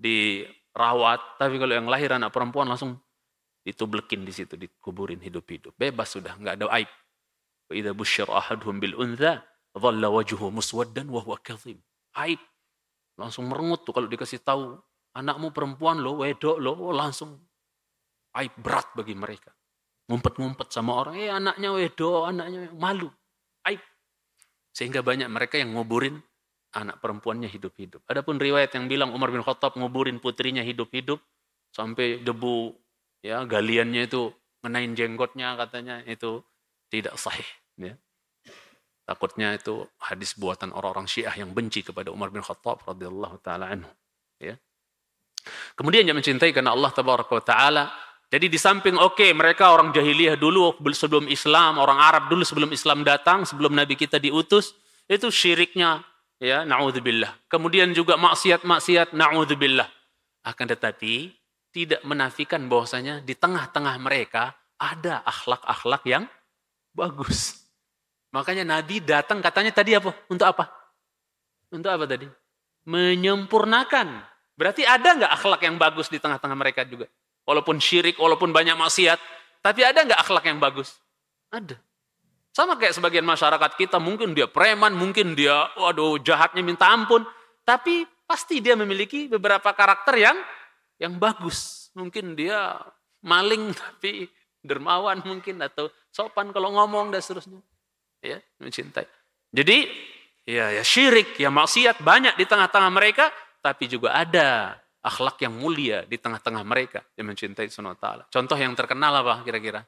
dirawat. Tapi kalau yang lahir anak perempuan langsung ditublekin di situ, dikuburin hidup-hidup. Bebas sudah, nggak ada aib. Wa idza busyira ahaduhum bil untha, dhalla wajhuhu muswaddan wa huwa kadhim. Aib. Langsung merengut tuh kalau dikasih tahu anakmu perempuan lo, wedok lo, oh langsung aib berat bagi mereka. Ngumpet-ngumpet sama orang, eh anaknya wedok, anaknya malu. Aib. Sehingga banyak mereka yang nguburin anak perempuannya hidup-hidup. Adapun riwayat yang bilang Umar bin Khattab nguburin putrinya hidup-hidup sampai debu ya galiannya itu ngenain jenggotnya, katanya itu tidak sahih. Ya. Takutnya itu hadis buatan orang-orang Syiah yang benci kepada Umar bin Khattab radhiyallahu taala anhu. Ya. Kemudian yang mencintai karena Allah tabaraka wa taala. Jadi di samping oke okay, mereka orang jahiliyah dulu sebelum Islam, orang Arab dulu sebelum Islam datang, sebelum Nabi kita diutus, itu syiriknya ya naudzubillah. Kemudian juga maksiat-maksiat naudzubillah. Akan tetapi tidak menafikan bahwasanya di tengah-tengah mereka ada akhlak-akhlak yang bagus. Makanya Nabi datang katanya tadi apa? Untuk apa? Untuk apa tadi? Menyempurnakan. Berarti ada nggak akhlak yang bagus di tengah-tengah mereka juga? Walaupun syirik, walaupun banyak maksiat, tapi ada nggak akhlak yang bagus? Ada. Sama kayak sebagian masyarakat kita, mungkin dia preman, mungkin dia, waduh jahatnya minta ampun, tapi pasti dia memiliki beberapa karakter yang yang bagus. Mungkin dia maling tapi dermawan mungkin, atau sopan kalau ngomong dan seterusnya. Ya, mencintai. Jadi ya, ya syirik, ya maksiat banyak di tengah-tengah mereka, tapi juga ada akhlak yang mulia di tengah-tengah mereka yang mencintai Subhanahu wa taala. Contoh yang terkenal apa kira-kira?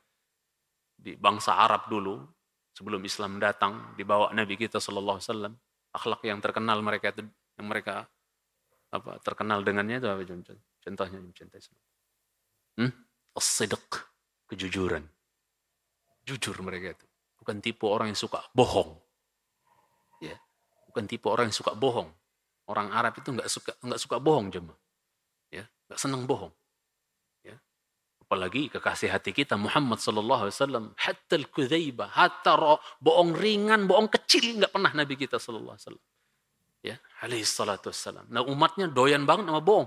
Di bangsa Arab dulu sebelum Islam datang, dibawa Nabi kita sallallahu alaihi wasallam, akhlak yang terkenal mereka itu, yang mereka apa terkenal dengannya itu apa contohnya mencintai Subhanahu wa taala? Hmm? As-sidq, kejujuran. Jujur mereka itu. Bukan tipe orang yang suka bohong. Ya. Bukan tipe orang yang suka bohong. Orang Arab itu enggak suka enggak suka bohong jemaah. Ya, enggak senang bohong. Ya. Apalagi kekasih hati kita Muhammad sallallahu alaihi wasallam, hatta al-kudzaibah, hatta bohong ringan, bohong kecil enggak pernah Nabi kita sallallahu alaihi wasallam. Ya, alaihi salatu wassalam. Nah, umatnya doyan banget sama bohong.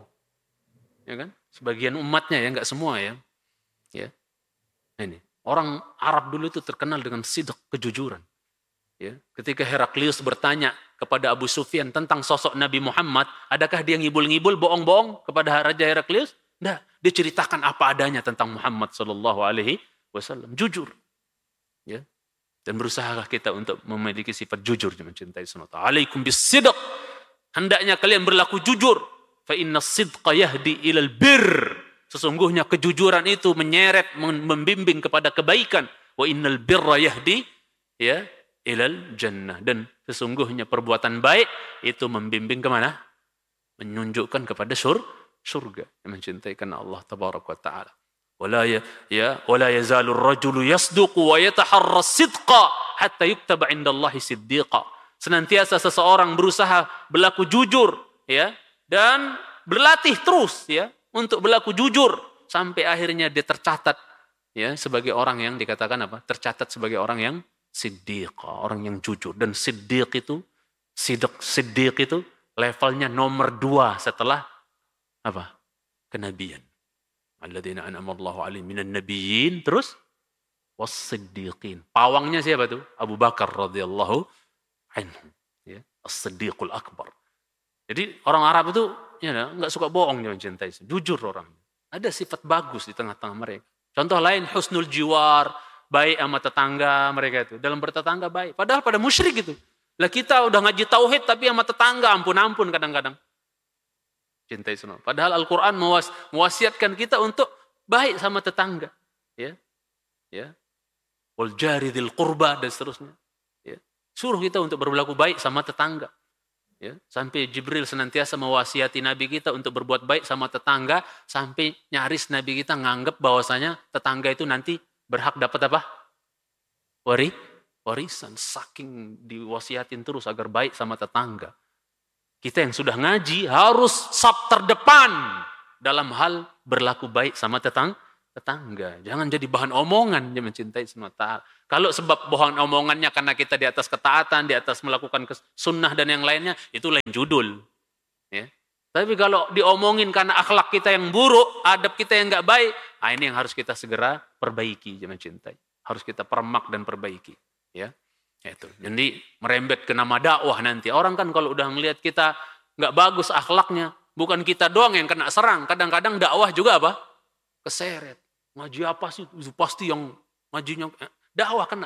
Ya kan? Sebagian umatnya ya, enggak semua ya. Ya. Nah, ini orang Arab dulu itu terkenal dengan sidq, kejujuran. Ya, ketika Heraklius bertanya kepada Abu Sufyan tentang sosok Nabi Muhammad, adakah dia ngibul-ngibul, bohong-bohong kepada Raja Heraklius? Tidak, dia ceritakan apa adanya tentang Muhammad Sallallahu Alaihi Wasallam, jujur. Ya, dan berusahakah kita untuk memiliki sifat jujur mencintai sunnah. Alaikum bis-sidq, hendaknya kalian berlaku jujur. Fa inna sidqa yahdi ilal bir. Sesungguhnya kejujuran itu menyeret, membimbing kepada kebaikan. Wa innal birra yahdi ya ilal jannah. Dan sesungguhnya perbuatan baik itu membimbing kemana? Menunjukkan kepada sur, surga. Yang mencintai karena Allah tabaraka wa ta'ala. Wala ya, ya wala yazalur rajulu yasduqu wa yataharra sidqa hatta yuktaba indallahi siddiqa. Senantiasa seseorang berusaha berlaku jujur ya, dan berlatih terus ya untuk berlaku jujur sampai akhirnya dia tercatat ya sebagai orang yang dikatakan apa? Tercatat sebagai orang yang siddiq, orang yang jujur. Dan siddiq itu, siddiq, siddiq itu levelnya nomor dua setelah apa? Kenabian. Alladzina an'amallahu alaihim minan nabiyyin, terus was-siddiqin. Pawangnya siapa tuh? Abu Bakar radhiyallahu anhu, ya, as-siddiqul akbar. Jadi orang Arab itu ya enggak suka bohong, dia mencintai, jujur orang. Ada sifat bagus di tengah-tengah mereka. Contoh lain, husnul jiwar, baik sama tetangga mereka itu. Dalam bertetangga baik. Padahal pada musyrik itu. Lah kita udah ngaji tauhid tapi sama tetangga ampun-ampun kadang-kadang. Cintai sunnah. Padahal Al-Quran mewas, mewasiatkan kita untuk baik sama tetangga. Ya. Ya. Wal jari dzil qurba dan seterusnya. Ya. Suruh kita untuk berlaku baik sama tetangga. Ya, sampai Jibril senantiasa mewasiati Nabi kita untuk berbuat baik sama tetangga, sampai nyaris Nabi kita nganggap bahwasanya tetangga itu nanti berhak dapat apa? Wari, warisan, saking diwasiatin terus agar baik sama tetangga. Kita yang sudah ngaji harus saf terdepan dalam hal berlaku baik sama tetang, tetangga. Jangan jadi bahan omongan dia mencintai semua ta'ala. Kalau sebab bahan omongannya karena kita di atas ketaatan, di atas melakukan sunnah dan yang lainnya, itu lain judul. Ya. Tapi kalau diomongin karena akhlak kita yang buruk, adab kita yang nggak baik, nah ini yang harus kita segera perbaiki, dia mencintai. Harus kita permak dan perbaiki. Ya. Itu. Jadi merembet ke nama dakwah nanti. Orang kan kalau udah ngelihat kita nggak bagus akhlaknya, bukan kita doang yang kena serang. Kadang-kadang dakwah juga apa? Keseret. Ngaji apa sih? Itu pasti yang ngajinya dakwah kena.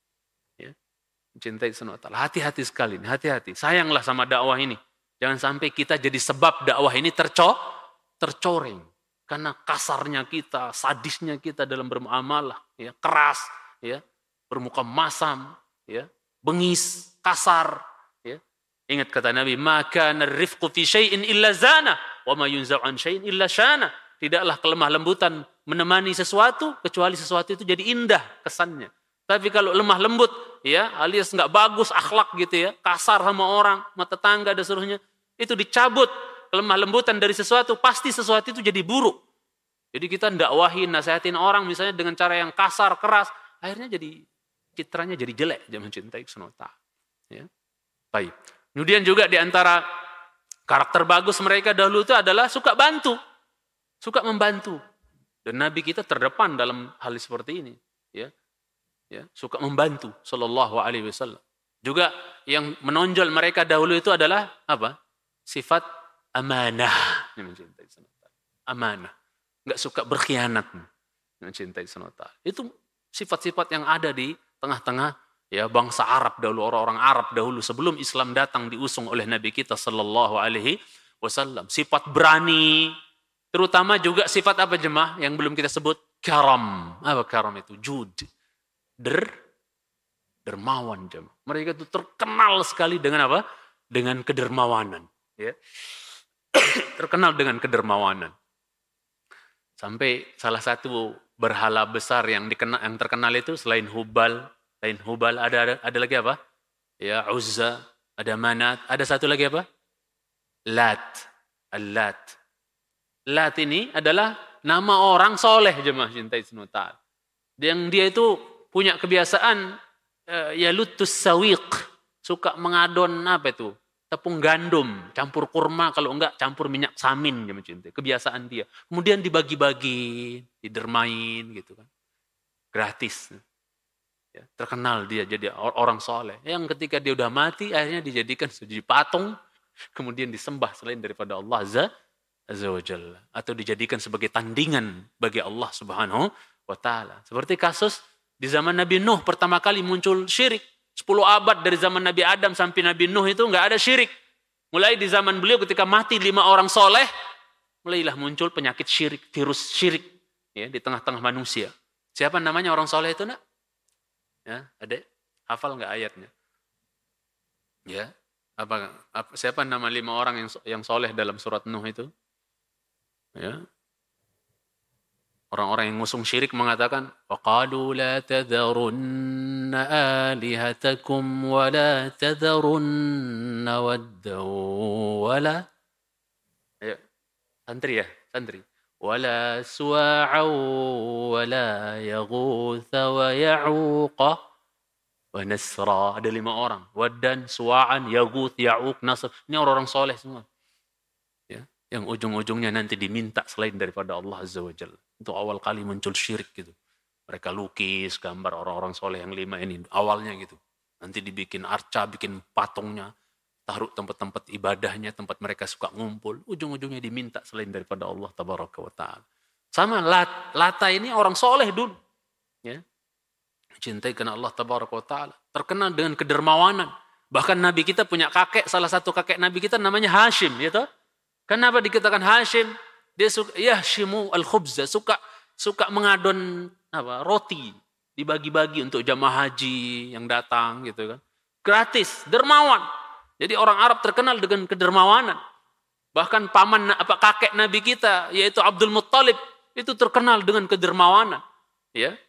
Ya. Mencintai semua ta'ala. Hati-hati sekali. Hati-hati. Sayanglah sama dakwah ini. Jangan sampai kita jadi sebab dakwah ini terco, tercoreng. Karena kasarnya kita, sadisnya kita dalam bermuamalah. Ya. Keras. Ya. Bermuka masam. Ya, bengis, kasar, ya. Ingat kata Nabi, maka narifqu fi syai'in illa zana, wa ma yunza'u an syai'in illa syana. Tidaklah kelemah lembutan menemani sesuatu kecuali sesuatu itu jadi indah kesannya. Tapi kalau lemah lembut, ya, alias nggak bagus akhlak gitu ya, kasar sama orang, sama tetangga dan seterusnya, itu dicabut kelemah lembutan dari sesuatu, pasti sesuatu itu jadi buruk. Jadi kita ndakwahin, nasihatin orang misalnya dengan cara yang kasar, keras, akhirnya jadi citranya jadi jelek, jangan mencintai sunata. Ya. Baik. Kemudian juga di antara karakter bagus mereka dahulu itu adalah suka bantu, suka membantu. Dan Nabi kita terdepan dalam hal seperti ini, ya, ya, suka membantu, Sallallahu Alaihi Wasallam. Juga yang menonjol mereka dahulu itu adalah apa? Sifat amanah, yang mencintai sunata. Amanah, nggak suka berkhianat, yang mencintai sunata. Itu sifat-sifat yang ada di tengah-tengah ya bangsa Arab dahulu, orang-orang Arab dahulu sebelum Islam datang diusung oleh Nabi kita Sallallahu Alaihi Wasallam. Sifat berani, terutama juga sifat apa jemaah yang belum kita sebut? Karam. Apa karam itu? Jud. Der, dermawan jemaah. Mereka itu terkenal sekali dengan apa? Dengan kedermawanan. Ya. Terkenal dengan kedermawanan. Sampai salah satu berhala besar yang dikenal, yang terkenal itu selain Hubal, selain Hubal ada, ada ada lagi apa? Ya Uzza, ada Manat, ada satu lagi apa? Lat, Al-Lat. Lat ini adalah nama orang soleh jemaah cintai sunata. Yang dia itu punya kebiasaan uh, ya lutus sawiq, suka mengadon apa itu? Tepung gandum, campur kurma, kalau enggak campur minyak samin, dia mencintai. Kebiasaan dia. Kemudian dibagi-bagi, didermain gitu kan. Gratis. Ya, terkenal dia jadi orang soleh. Yang ketika dia udah mati, akhirnya dijadikan jadi patung, kemudian disembah selain daripada Allah Azza, Azza wa Jalla. Atau dijadikan sebagai tandingan bagi Allah Subhanahu wa Ta'ala. Seperti kasus di zaman Nabi Nuh pertama kali muncul syirik. sepuluh abad dari zaman Nabi Adam sampai Nabi Nuh itu nggak ada syirik. Mulai di zaman beliau ketika mati lima orang soleh, mulailah muncul penyakit syirik, virus syirik ya, di tengah-tengah manusia. Siapa namanya orang soleh itu nak? Ya, adek, hafal nggak ayatnya? Ya, apa, apa siapa nama lima orang yang yang soleh dalam surat Nuh itu? Ya. Orang-orang yang ngusung syirik mengatakan, وَقَالُوا لَا تَذَرُنَّ آلِهَتَكُمْ وَلَا تَذَرُنَّ وَدًّا وَلَا Ayo, santri ya, santri. وَلَا سُوَاعًا وَلَا يَغُوثَ وَيَعُوقَ وَنَسْرًا. Ada lima orang. Waddan, Suwa'an, Yaguth, Ya'uq, Nasr. Ini orang-orang soleh semua. Ya, yang ujung-ujungnya nanti diminta selain daripada Allah Azza wa Jalla. Itu awal kali muncul syirik gitu. Mereka lukis gambar orang-orang soleh yang lima ini. Awalnya gitu. Nanti dibikin arca, bikin patungnya. Taruh tempat-tempat ibadahnya, tempat mereka suka ngumpul. Ujung-ujungnya diminta selain daripada Allah Tabaraka wa Ta'ala. Sama Lat, Lata ini orang soleh dulu. Ya. Cintai karena Allah Tabaraka wa Ta'ala. Terkenal dengan kedermawanan. Bahkan Nabi kita punya kakek, salah satu kakek Nabi kita namanya Hashim. Ya toh? Kenapa dikatakan Hashim? Dia suka yahshimu al-khubza, suka suka mengadon apa roti, dibagi-bagi untuk jamaah haji yang datang gitu kan. Gratis, dermawan. Jadi orang Arab terkenal dengan kedermawanan. Bahkan paman apa kakek Nabi kita yaitu Abdul Muttalib itu terkenal dengan kedermawanan, ya.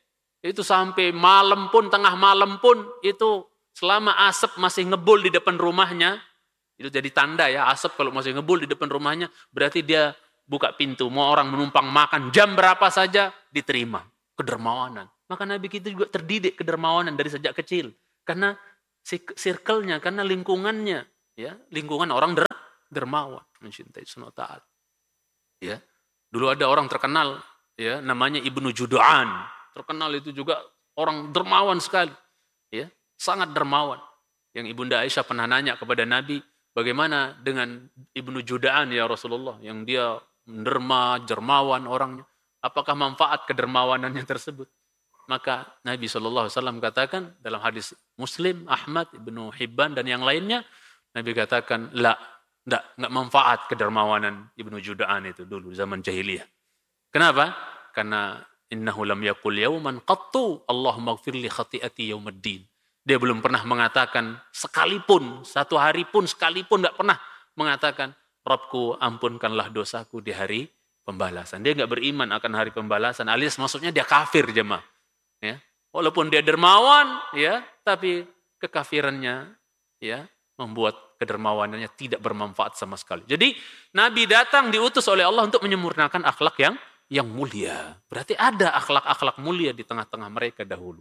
Itu sampai malam pun, tengah malam pun, itu selama asap masih ngebul di depan rumahnya, itu jadi tanda ya, asap kalau masih ngebul di depan rumahnya, berarti dia buka pintu, mau orang menumpang makan, jam berapa saja diterima. Kedermawanan. Maka Nabi kita juga terdidik kedermawanan dari sejak kecil. Karena circle-nya, karena lingkungannya, ya, lingkungan orang der, dermawan, mencintai Subhanahu wa taala. Ya. Dulu ada orang terkenal, ya, namanya Ibnu Judu'an. Terkenal itu juga orang dermawan sekali, ya, sangat dermawan. Yang Ibunda Aisyah pernah nanya kepada Nabi, bagaimana dengan Ibnu Judu'an ya Rasulullah, yang dia derma, dermawan orangnya, apakah manfaat kedermawanannya tersebut? Maka Nabi shallallahu alaihi wasallam katakan dalam hadis Muslim, Ahmad, Ibnu Hibban dan yang lainnya, Nabi katakan, la, enggak, enggak manfaat kedermawanan Ibnu Judu'an itu dulu zaman jahiliyah. Kenapa? Karena innahu lam yakul yauman qattu Allahumma ighfir li khati'ati yaumiddin. Dia belum pernah mengatakan sekalipun, satu hari pun sekalipun enggak pernah mengatakan, Rabbku ampunkanlah dosaku di hari pembalasan. Dia enggak beriman akan hari pembalasan, alias maksudnya dia kafir jemaah. Ya, walaupun dia dermawan, ya, tapi kekafirannya, ya, membuat kedermawanannya tidak bermanfaat sama sekali. Jadi Nabi datang diutus oleh Allah untuk menyempurnakan akhlak yang yang mulia. Berarti ada akhlak-akhlak mulia di tengah-tengah mereka dahulu.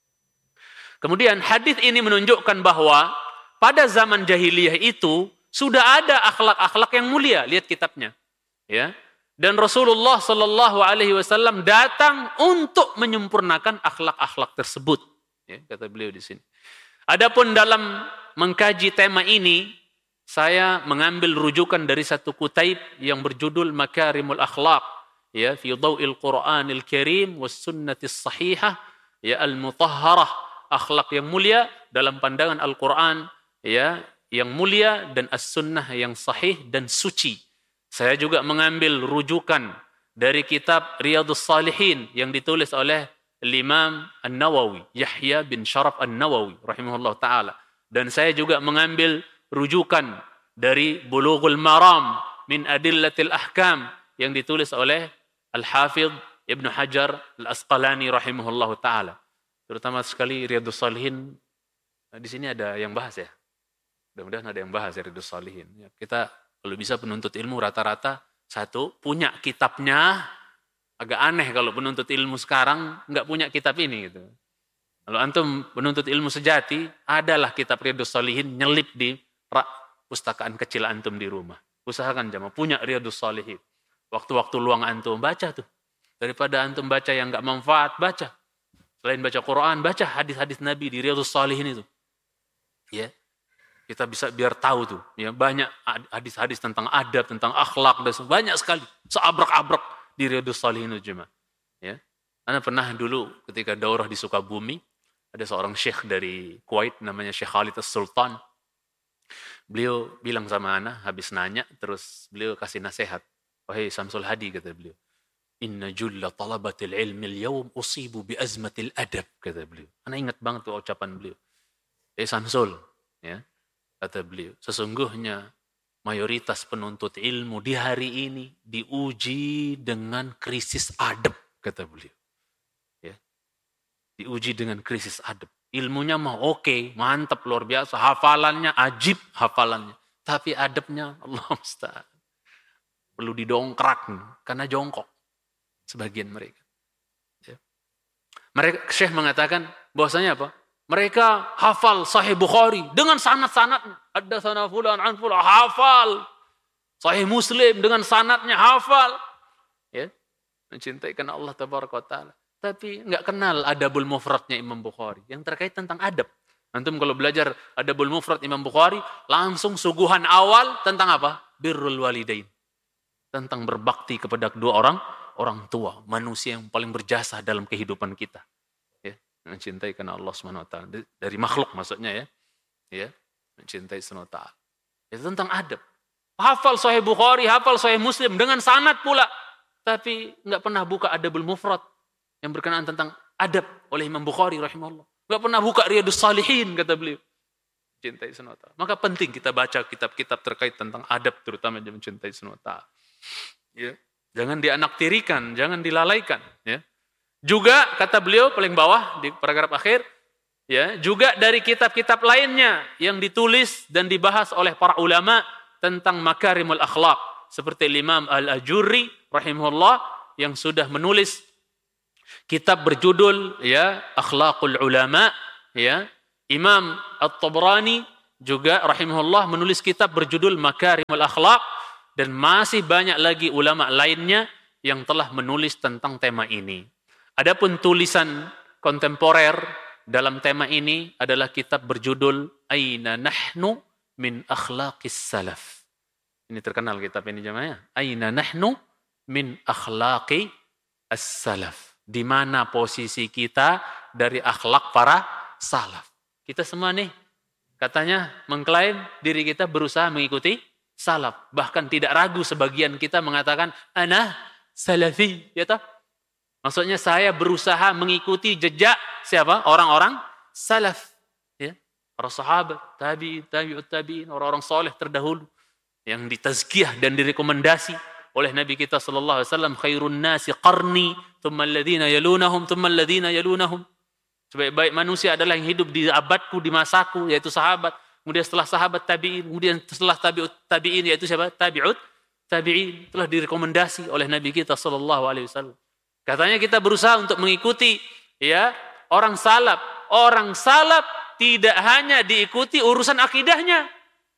Kemudian hadis ini menunjukkan bahwa pada zaman jahiliyah itu sudah ada akhlak-akhlak yang mulia. Lihat kitabnya, ya. Dan Rasulullah Shallallahu Alaihi Wasallam datang untuk menyempurnakan akhlak-akhlak tersebut. Ya, kata beliau di sini. Adapun dalam mengkaji tema ini, saya mengambil rujukan dari satu kutaib yang berjudul Makarimul Akhlaq, ya, fi Dhaw'il Qur'anil Karim was Sunnatis Sahihah, ya, al-mutahharah, akhlak yang mulia dalam pandangan Al-Quran, ya, yang mulia, dan as-sunnah yang sahih dan suci. Saya juga mengambil rujukan dari kitab Riyadhus Shalihin yang ditulis oleh Imam An-Nawawi, Yahya bin Sharaf An-Nawawi rahimahullah taala. Dan saya juga mengambil rujukan dari Bulughul Maram min Adillatil Ahkam yang ditulis oleh Al-Hafidh Ibnu Hajar Al-Asqalani rahimahullah taala. Terutama sekali Riyadhus Shalihin, di sini ada yang bahas ya. Mudah-mudahan ada yang bahas ya Riyadhus Shalihin. Ya, kita kalau bisa penuntut ilmu rata-rata satu punya kitabnya. Agak aneh kalau penuntut ilmu sekarang nggak punya kitab ini gitu. Kalau antum penuntut ilmu sejati, adalah kitab Riyadhus Shalihin nyelip di rak pustakaan kecil antum di rumah. Usahakan jamaah punya Riyadhus Shalihin. Waktu-waktu luang antum baca tuh. Daripada antum baca yang nggak manfaat, baca. Selain baca Quran, baca hadis-hadis Nabi di Riyadhus Shalihin itu. Ya. Kita bisa biar tahu tuh, ya, banyak hadis-hadis tentang adab, tentang akhlak, dan banyak sekali, seabrek-abrek di Riyadhus Shalihin itu jemaah. Ya, Anda pernah dulu ketika daurah di Sukabumi, ada seorang syekh dari Kuwait namanya Syekh Khalid As-Sultan. Beliau bilang sama Ana, habis nanya, terus beliau kasih nasihat. Wahai Samsul Hadi, kata beliau, Inna julla talabatil ilmi al-yawm usibu bi azmatil adab, kata beliau. Ana ingat banget tuh ucapan beliau. Eh Samsul, ya. Kata beliau, sesungguhnya mayoritas penuntut ilmu di hari ini diuji dengan krisis adab, kata beliau. Ya. Diuji dengan krisis adab. Ilmunya mah oke, mantap, luar biasa. Hafalannya ajib, hafalannya. Tapi adabnya, Allah musta'an, perlu didongkrak karena jongkok sebagian mereka. Ya. Mereka, Syekh mengatakan bahwasanya apa? Mereka hafal Sahih Bukhari dengan sanad-sanadnya. Ada sana fulan an fulan, hafal. Sahih Muslim dengan sanadnya hafal. Ya, mencintai karena Allah tabaraka taala. Tapi enggak kenal adabul mufradnya Imam Bukhari yang terkait tentang adab. Antum kalau belajar adabul mufrad Imam Bukhari, langsung suguhan awal tentang apa? Birrul walidain. Tentang berbakti kepada kedua orang orang tua, manusia yang paling berjasa dalam kehidupan kita. Mencintai karena Allah subhanahu wa taala, dari makhluk maksudnya ya. Ya, mencintai subhanahu wa taala. Itu tentang adab. Hafal Sahih Bukhari, hafal Sahih Muslim dengan sanad pula, tapi enggak pernah buka Adabul Mufrad yang berkenaan tentang adab oleh Imam Bukhari rahimahullah. Enggak pernah buka Riyadhus Shalihin, kata beliau. Mencintai subhanahu wa taala. Maka penting kita baca kitab-kitab terkait tentang adab, terutama mencintai subhanahu wa taala. Ya, jangan dianaktirikan, jangan dilalaikan, ya. Juga kata beliau paling bawah di paragraf akhir, ya, juga dari kitab-kitab lainnya yang ditulis dan dibahas oleh para ulama tentang makarimul akhlak, seperti Imam Al-Ajurri rahimahullah yang sudah menulis kitab berjudul ya Akhlaqul Ulama, ya. Imam At-Tabrani juga rahimahullah menulis kitab berjudul Makarimul Akhlak, dan masih banyak lagi ulama lainnya yang telah menulis tentang tema ini. Adapun tulisan kontemporer dalam tema ini adalah kitab berjudul Aina Nahnu min Akhlaqis Salaf. Ini terkenal kitab ini jemaah. Aina Nahnu min Akhlaqi As-Salaf. Di mana posisi kita dari akhlak para salaf. Kita semua nih katanya mengklaim diri kita berusaha mengikuti salaf. Bahkan tidak ragu sebagian kita mengatakan ana salafi, ya toh? Maksudnya saya berusaha mengikuti jejak siapa? Orang-orang salaf, ya. Para sahabat, tabi'in, tabi'ut tabi'in, orang-orang soleh terdahulu yang ditazkiyah dan direkomendasi oleh Nabi kita sallallahu alaihi wasallam, khairun nasi qarni, thumma alladhina yalunahum, thumma alladhina yalunahum. Sebaik-baik manusia adalah yang hidup di abadku, di masaku, yaitu sahabat. Kemudian setelah sahabat tabi'in, kemudian setelah tabi'ut tabi'in, yaitu siapa? Tabi'ut tabi'in. Telah direkomendasi oleh Nabi kita sallallahu alaihi wasallam. Katanya kita berusaha untuk mengikuti ya orang salaf. Orang salaf tidak hanya diikuti urusan akidahnya.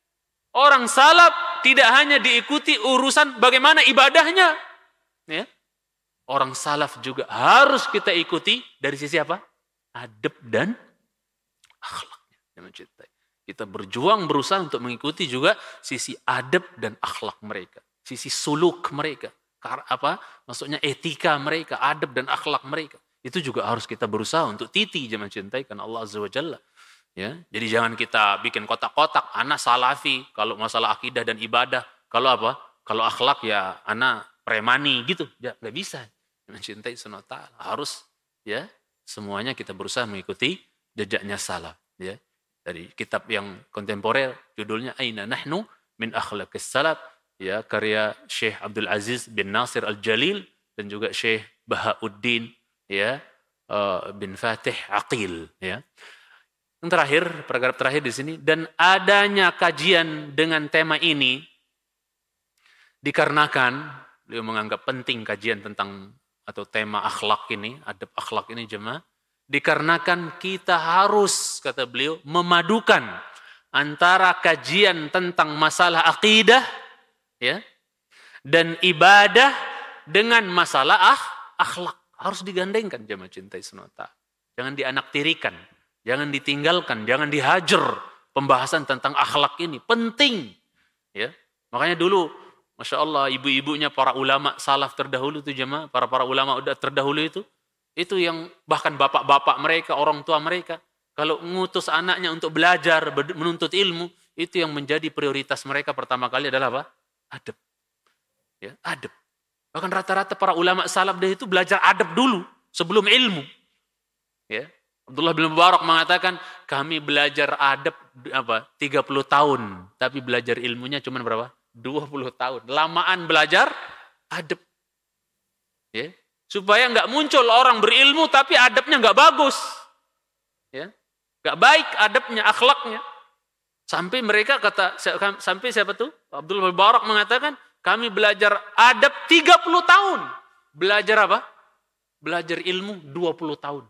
Orang salaf tidak hanya diikuti urusan bagaimana ibadahnya. Ya. Orang salaf juga harus kita ikuti dari sisi apa? Adab dan akhlaknya. Kita berjuang berusaha untuk mengikuti juga sisi adab dan akhlak mereka. Sisi suluk mereka. Apa? Maksudnya etika mereka, adab dan akhlak mereka. Itu juga harus kita berusaha untuk titi jemaah cintai karena Allah Azza wa Jalla. Ya, jadi jangan kita bikin kotak-kotak, anak salafi kalau masalah akidah dan ibadah. Kalau apa? Kalau akhlak ya anak premani gitu. Ya, nggak bisa. Mencintai sunnah ta'ala. Harus ya semuanya kita berusaha mengikuti jejaknya salaf. Ya. Dari kitab yang kontemporer judulnya Aina Nahnu min Akhlaqis Salaf. Ya, karya Syekh Abdul Aziz bin Nasir Al-Jalil dan juga Syekh Bahauddin ya uh, bin Fatih Aqil ya. Yang terakhir, paragraf terakhir di sini, dan adanya kajian dengan tema ini dikarenakan beliau menganggap penting kajian tentang atau tema akhlak ini, adab akhlak ini jemaah, dikarenakan kita harus kata beliau memadukan antara kajian tentang masalah akidah ya, dan ibadah dengan masalah ah, akhlak. Harus digandengkan jemaah cintai sunnah. Jangan dianaktirikan, jangan ditinggalkan, jangan dihajar pembahasan tentang akhlak ini. Penting. Ya. Makanya dulu, Masya Allah, ibu-ibunya para ulama salaf terdahulu itu jemaah, para-para ulama udah terdahulu itu, itu yang bahkan bapak-bapak mereka, orang tua mereka, kalau ngutus anaknya untuk belajar, menuntut ilmu, itu yang menjadi prioritas mereka pertama kali adalah apa? Adab. Ya, adab. Bahkan rata-rata para ulama salaf itu belajar adab dulu sebelum ilmu. Ya. Abdullah bin Mubarak mengatakan kami belajar adab apa? tiga puluh tahun, tapi belajar ilmunya cuma berapa? dua puluh tahun. Lamaan belajar adab. Ya. Supaya enggak muncul orang berilmu tapi adabnya enggak bagus. Ya. Enggak baik adabnya, akhlaknya. Sampai mereka kata sampai siapa tuh? Abdullah bin Mubarak mengatakan kami belajar adab tiga puluh tahun. Belajar apa? Belajar ilmu dua puluh tahun.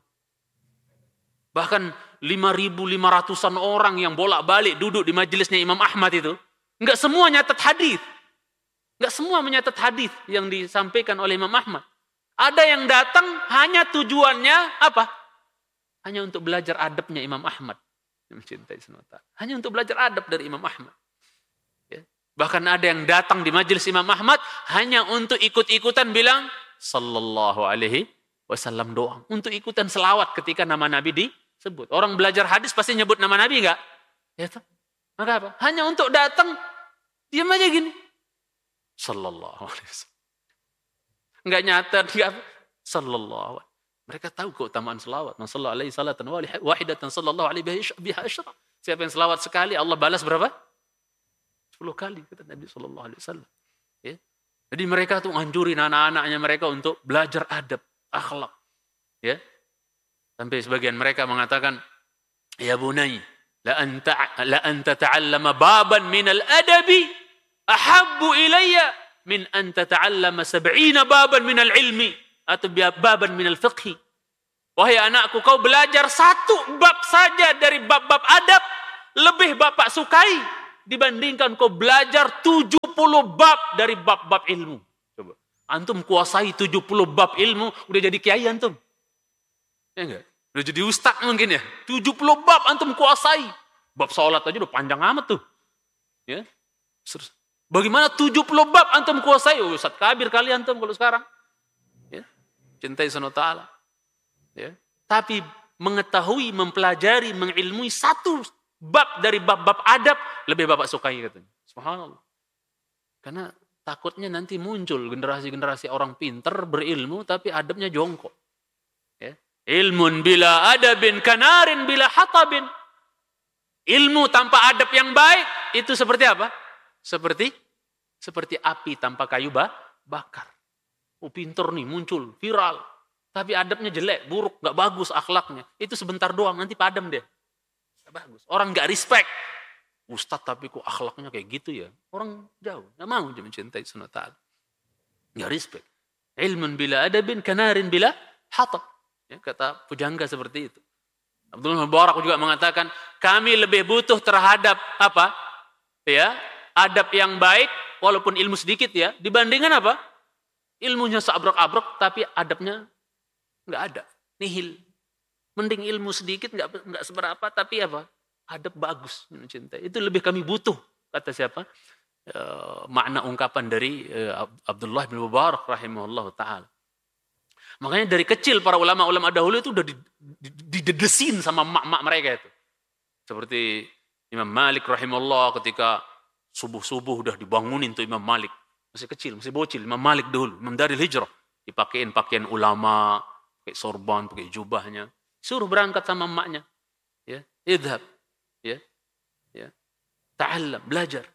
Bahkan lima ribu lima ratusan orang yang bolak-balik duduk di majelisnya Imam Ahmad itu. Enggak semua nyatat hadis. Enggak semua menyatat hadis yang disampaikan oleh Imam Ahmad. Ada yang datang hanya tujuannya apa? Hanya untuk belajar adabnya Imam Ahmad. Mencintai semata. Hanya untuk belajar adab dari Imam Ahmad. Bahkan ada yang datang di majelis Imam Ahmad hanya untuk ikut-ikutan bilang sallallahu alaihi wasallam doang. Untuk ikutan selawat ketika nama Nabi disebut. Orang belajar hadis pasti nyebut nama Nabi enggak? Ya toh? Maka apa? Hanya untuk datang diam aja gini. Sallallahu alaihi wasallam. Enggak nyatat, enggak apa. Sallallahu alaihi. Mereka tahu keutamaan selawat. Man sallallahu alaihi salatan wahidatan sallallahu alaihi biha asyra. Siapa yang selawat sekali Allah balas berapa? sepuluh kali kata Nabi sallallahu alaihi wasallam. Ya. Jadi mereka tuh nganjurin anak-anaknya mereka untuk belajar adab, akhlak. Ya. Sampai sebagian mereka mengatakan, ya bunai, la anta la anta ta'allama baban min al-adabi ahabbu ilayya min an tata'allama sab'ina baban min al-ilmi atau baban min al-fiqhi. Wahai anakku, kau belajar satu bab saja dari bab-bab adab, lebih bapak sukai dibandingkan kau belajar tujuh puluh bab dari bab-bab ilmu. Coba. Antum kuasai tujuh puluh bab ilmu, udah jadi kiai antum. Ya enggak? Udah jadi ustaz mungkin ya. tujuh puluh bab antum kuasai. Bab sholat aja udah panjang amat tuh. Ya. Bagaimana tujuh puluh bab antum kuasai? Oh, ustaz kabir kali antum kalau sekarang. Ya. Cintai Subhanahu wa ta'ala. Ya. Tapi mengetahui, mempelajari, mengilmui satu bab dari bab-bab adab lebih bapak sukai katanya. Subhanallah. Karena takutnya nanti muncul generasi-generasi orang pinter berilmu tapi adabnya jongkok. Ya. Ilmun bila adabin kanarin bila hatabin. Ilmu tanpa adab yang baik itu seperti apa? Seperti seperti api tanpa kayu bakar. Oh, pinter nih muncul viral. Tapi adabnya jelek, buruk, gak bagus akhlaknya. Itu sebentar doang, nanti padam deh. Gak bagus. Orang gak respect. Ustadz tapi kok akhlaknya kayak gitu ya. Orang jauh, gak mau dia mencintai sunnah ta'ala. Gak respect. Ilmun bila adabin, kanarin bila hatab. Ya, kata pujangga seperti itu. Abdullah Mubarak juga mengatakan, kami lebih butuh terhadap apa? Ya, adab yang baik, walaupun ilmu sedikit ya, dibandingkan apa? Ilmunya seabrek-abrek, tapi adabnya nggak ada, nihil. Mending ilmu sedikit nggak nggak seberapa, tapi apa? Adab bagus, mencintai. Itu lebih kami butuh, kata siapa? E, makna ungkapan dari e, Abdullah bin Mubarak rahimahullah taala. Makanya dari kecil para ulama-ulama dahulu itu udah didedesin sama mak-mak mereka itu. Seperti Imam Malik rahimahullah ketika subuh-subuh udah dibangunin tuh Imam Malik. Masih kecil, masih bocil. Imam Malik dahulu, Imam Daril Hijrah. Dipakein pakaian ulama, pakai sorban, pakai jubahnya. Suruh berangkat sama emaknya. Ya, idhab. Ya. Ya. Ta'allam, belajar.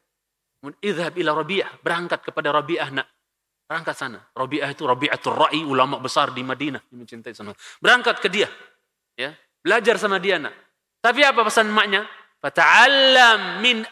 Idhab ila Rabi'ah, berangkat kepada Rabi'ah nak. Berangkat sana. Rabi'ah itu Rabi'atul Ra'i, ulama besar di Madinah, yang mencintai sana. Berangkat ke dia. Ya, belajar sama dia nak. Tapi apa pesan emaknya? Fata'allam min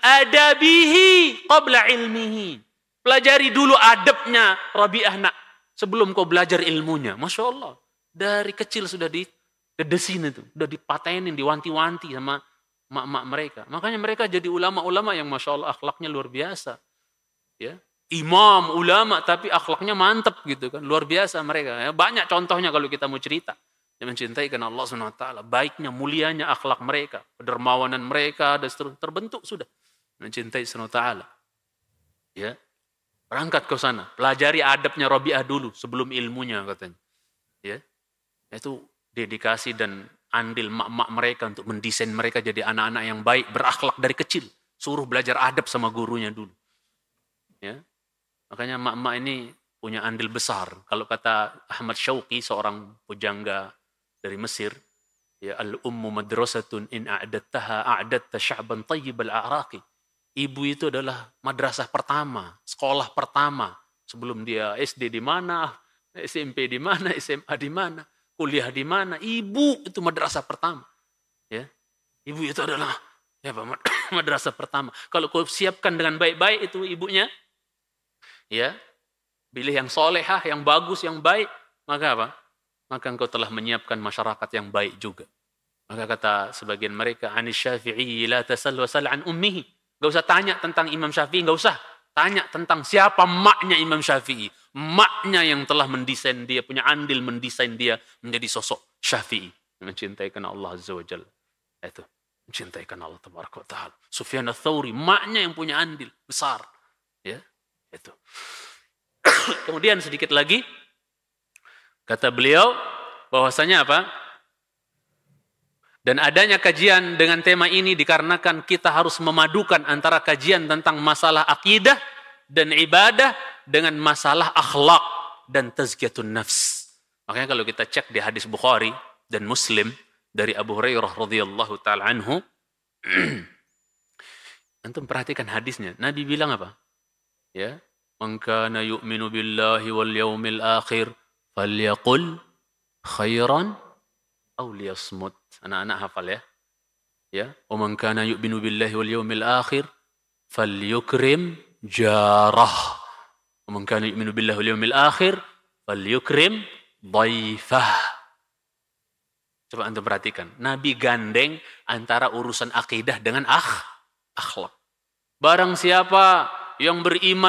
adabihi qabla ilmihi. Pelajari dulu adabnya Rabi'ah nak. Sebelum kau belajar ilmunya. Masya Allah. Dari kecil sudah didedesin itu. Sudah dipatenin, diwanti-wanti sama mak-mak mereka. Makanya mereka jadi ulama-ulama yang Masya Allah akhlaknya luar biasa. Ya. Imam, ulama, tapi akhlaknya mantap gitu kan. Luar biasa mereka. Ya. Banyak contohnya kalau kita mau cerita. Yang mencintai karena Allah subhanahu wa taala. Baiknya, mulianya akhlak mereka. Kedermawanan mereka, dan seterusnya. Terbentuk sudah. Mencintai subhanahu wa taala. Ya. Berangkat ke sana, pelajari adabnya Rabi'ah dulu sebelum ilmunya katanya. Ya. Itu dedikasi dan andil mak-mak mereka untuk mendesain mereka jadi anak-anak yang baik, berakhlak dari kecil. Suruh belajar adab sama gurunya dulu. Ya. Makanya mak-mak ini punya andil besar. Kalau kata Ahmad Syauqi, seorang pujangga dari Mesir, ya, al-ummu madrasatun in a'dattaha a'datta sya'ban tayyibal a'raqi. Ibu itu adalah madrasah pertama, sekolah pertama. Sebelum dia S D di mana, S M P di mana, S M A di mana, kuliah di mana. Ibu itu madrasah pertama. Ya. Ibu itu adalah ya, madrasah pertama. Kalau kau siapkan dengan baik-baik itu ibunya, ya, pilih yang solehah, yang bagus, yang baik, maka apa? Maka engkau telah menyiapkan masyarakat yang baik juga. Maka kata sebagian mereka, Anis Syafi'i la tasal wa sal an ummihi. Gak usah tanya tentang Imam Syafi'i, gak usah. Tanya tentang siapa maknya Imam Syafi'i. Maknya yang telah mendesain dia, punya andil mendesain dia menjadi sosok Syafi'i. Mencintai karena Allah Azza wa Jalla. Itu. Mencintai karena Allah Tabaraka wa Ta'ala. Sufyan ats-Tsauri, maknya yang punya andil besar. Ya, itu. Kemudian sedikit lagi, kata beliau, bahwasanya apa? Dan adanya kajian dengan tema ini dikarenakan kita harus memadukan antara kajian tentang masalah akidah dan ibadah dengan masalah akhlak dan tazkiyatun nafs. Makanya kalau kita cek di hadis Bukhari dan Muslim dari Abu Hurairah radhiyallahu taala anhu, antum perhatikan hadisnya. Nabi bilang apa? Ya, man kana yu'minu billahi wal yaumil akhir falyaqul khairan aw liyasmut. Anak-anak hafal ya. Ya, wa man kana yu'minu billahi wal yawmil akhir falyukrim jarah. Wa man kana yu'minu billahi wal yawmil akhir falyukrim dhaifah. Coba antum perhatikan, Nabi gandeng antara urusan akidah dengan akh, akhlak. Barang siapa yang beriman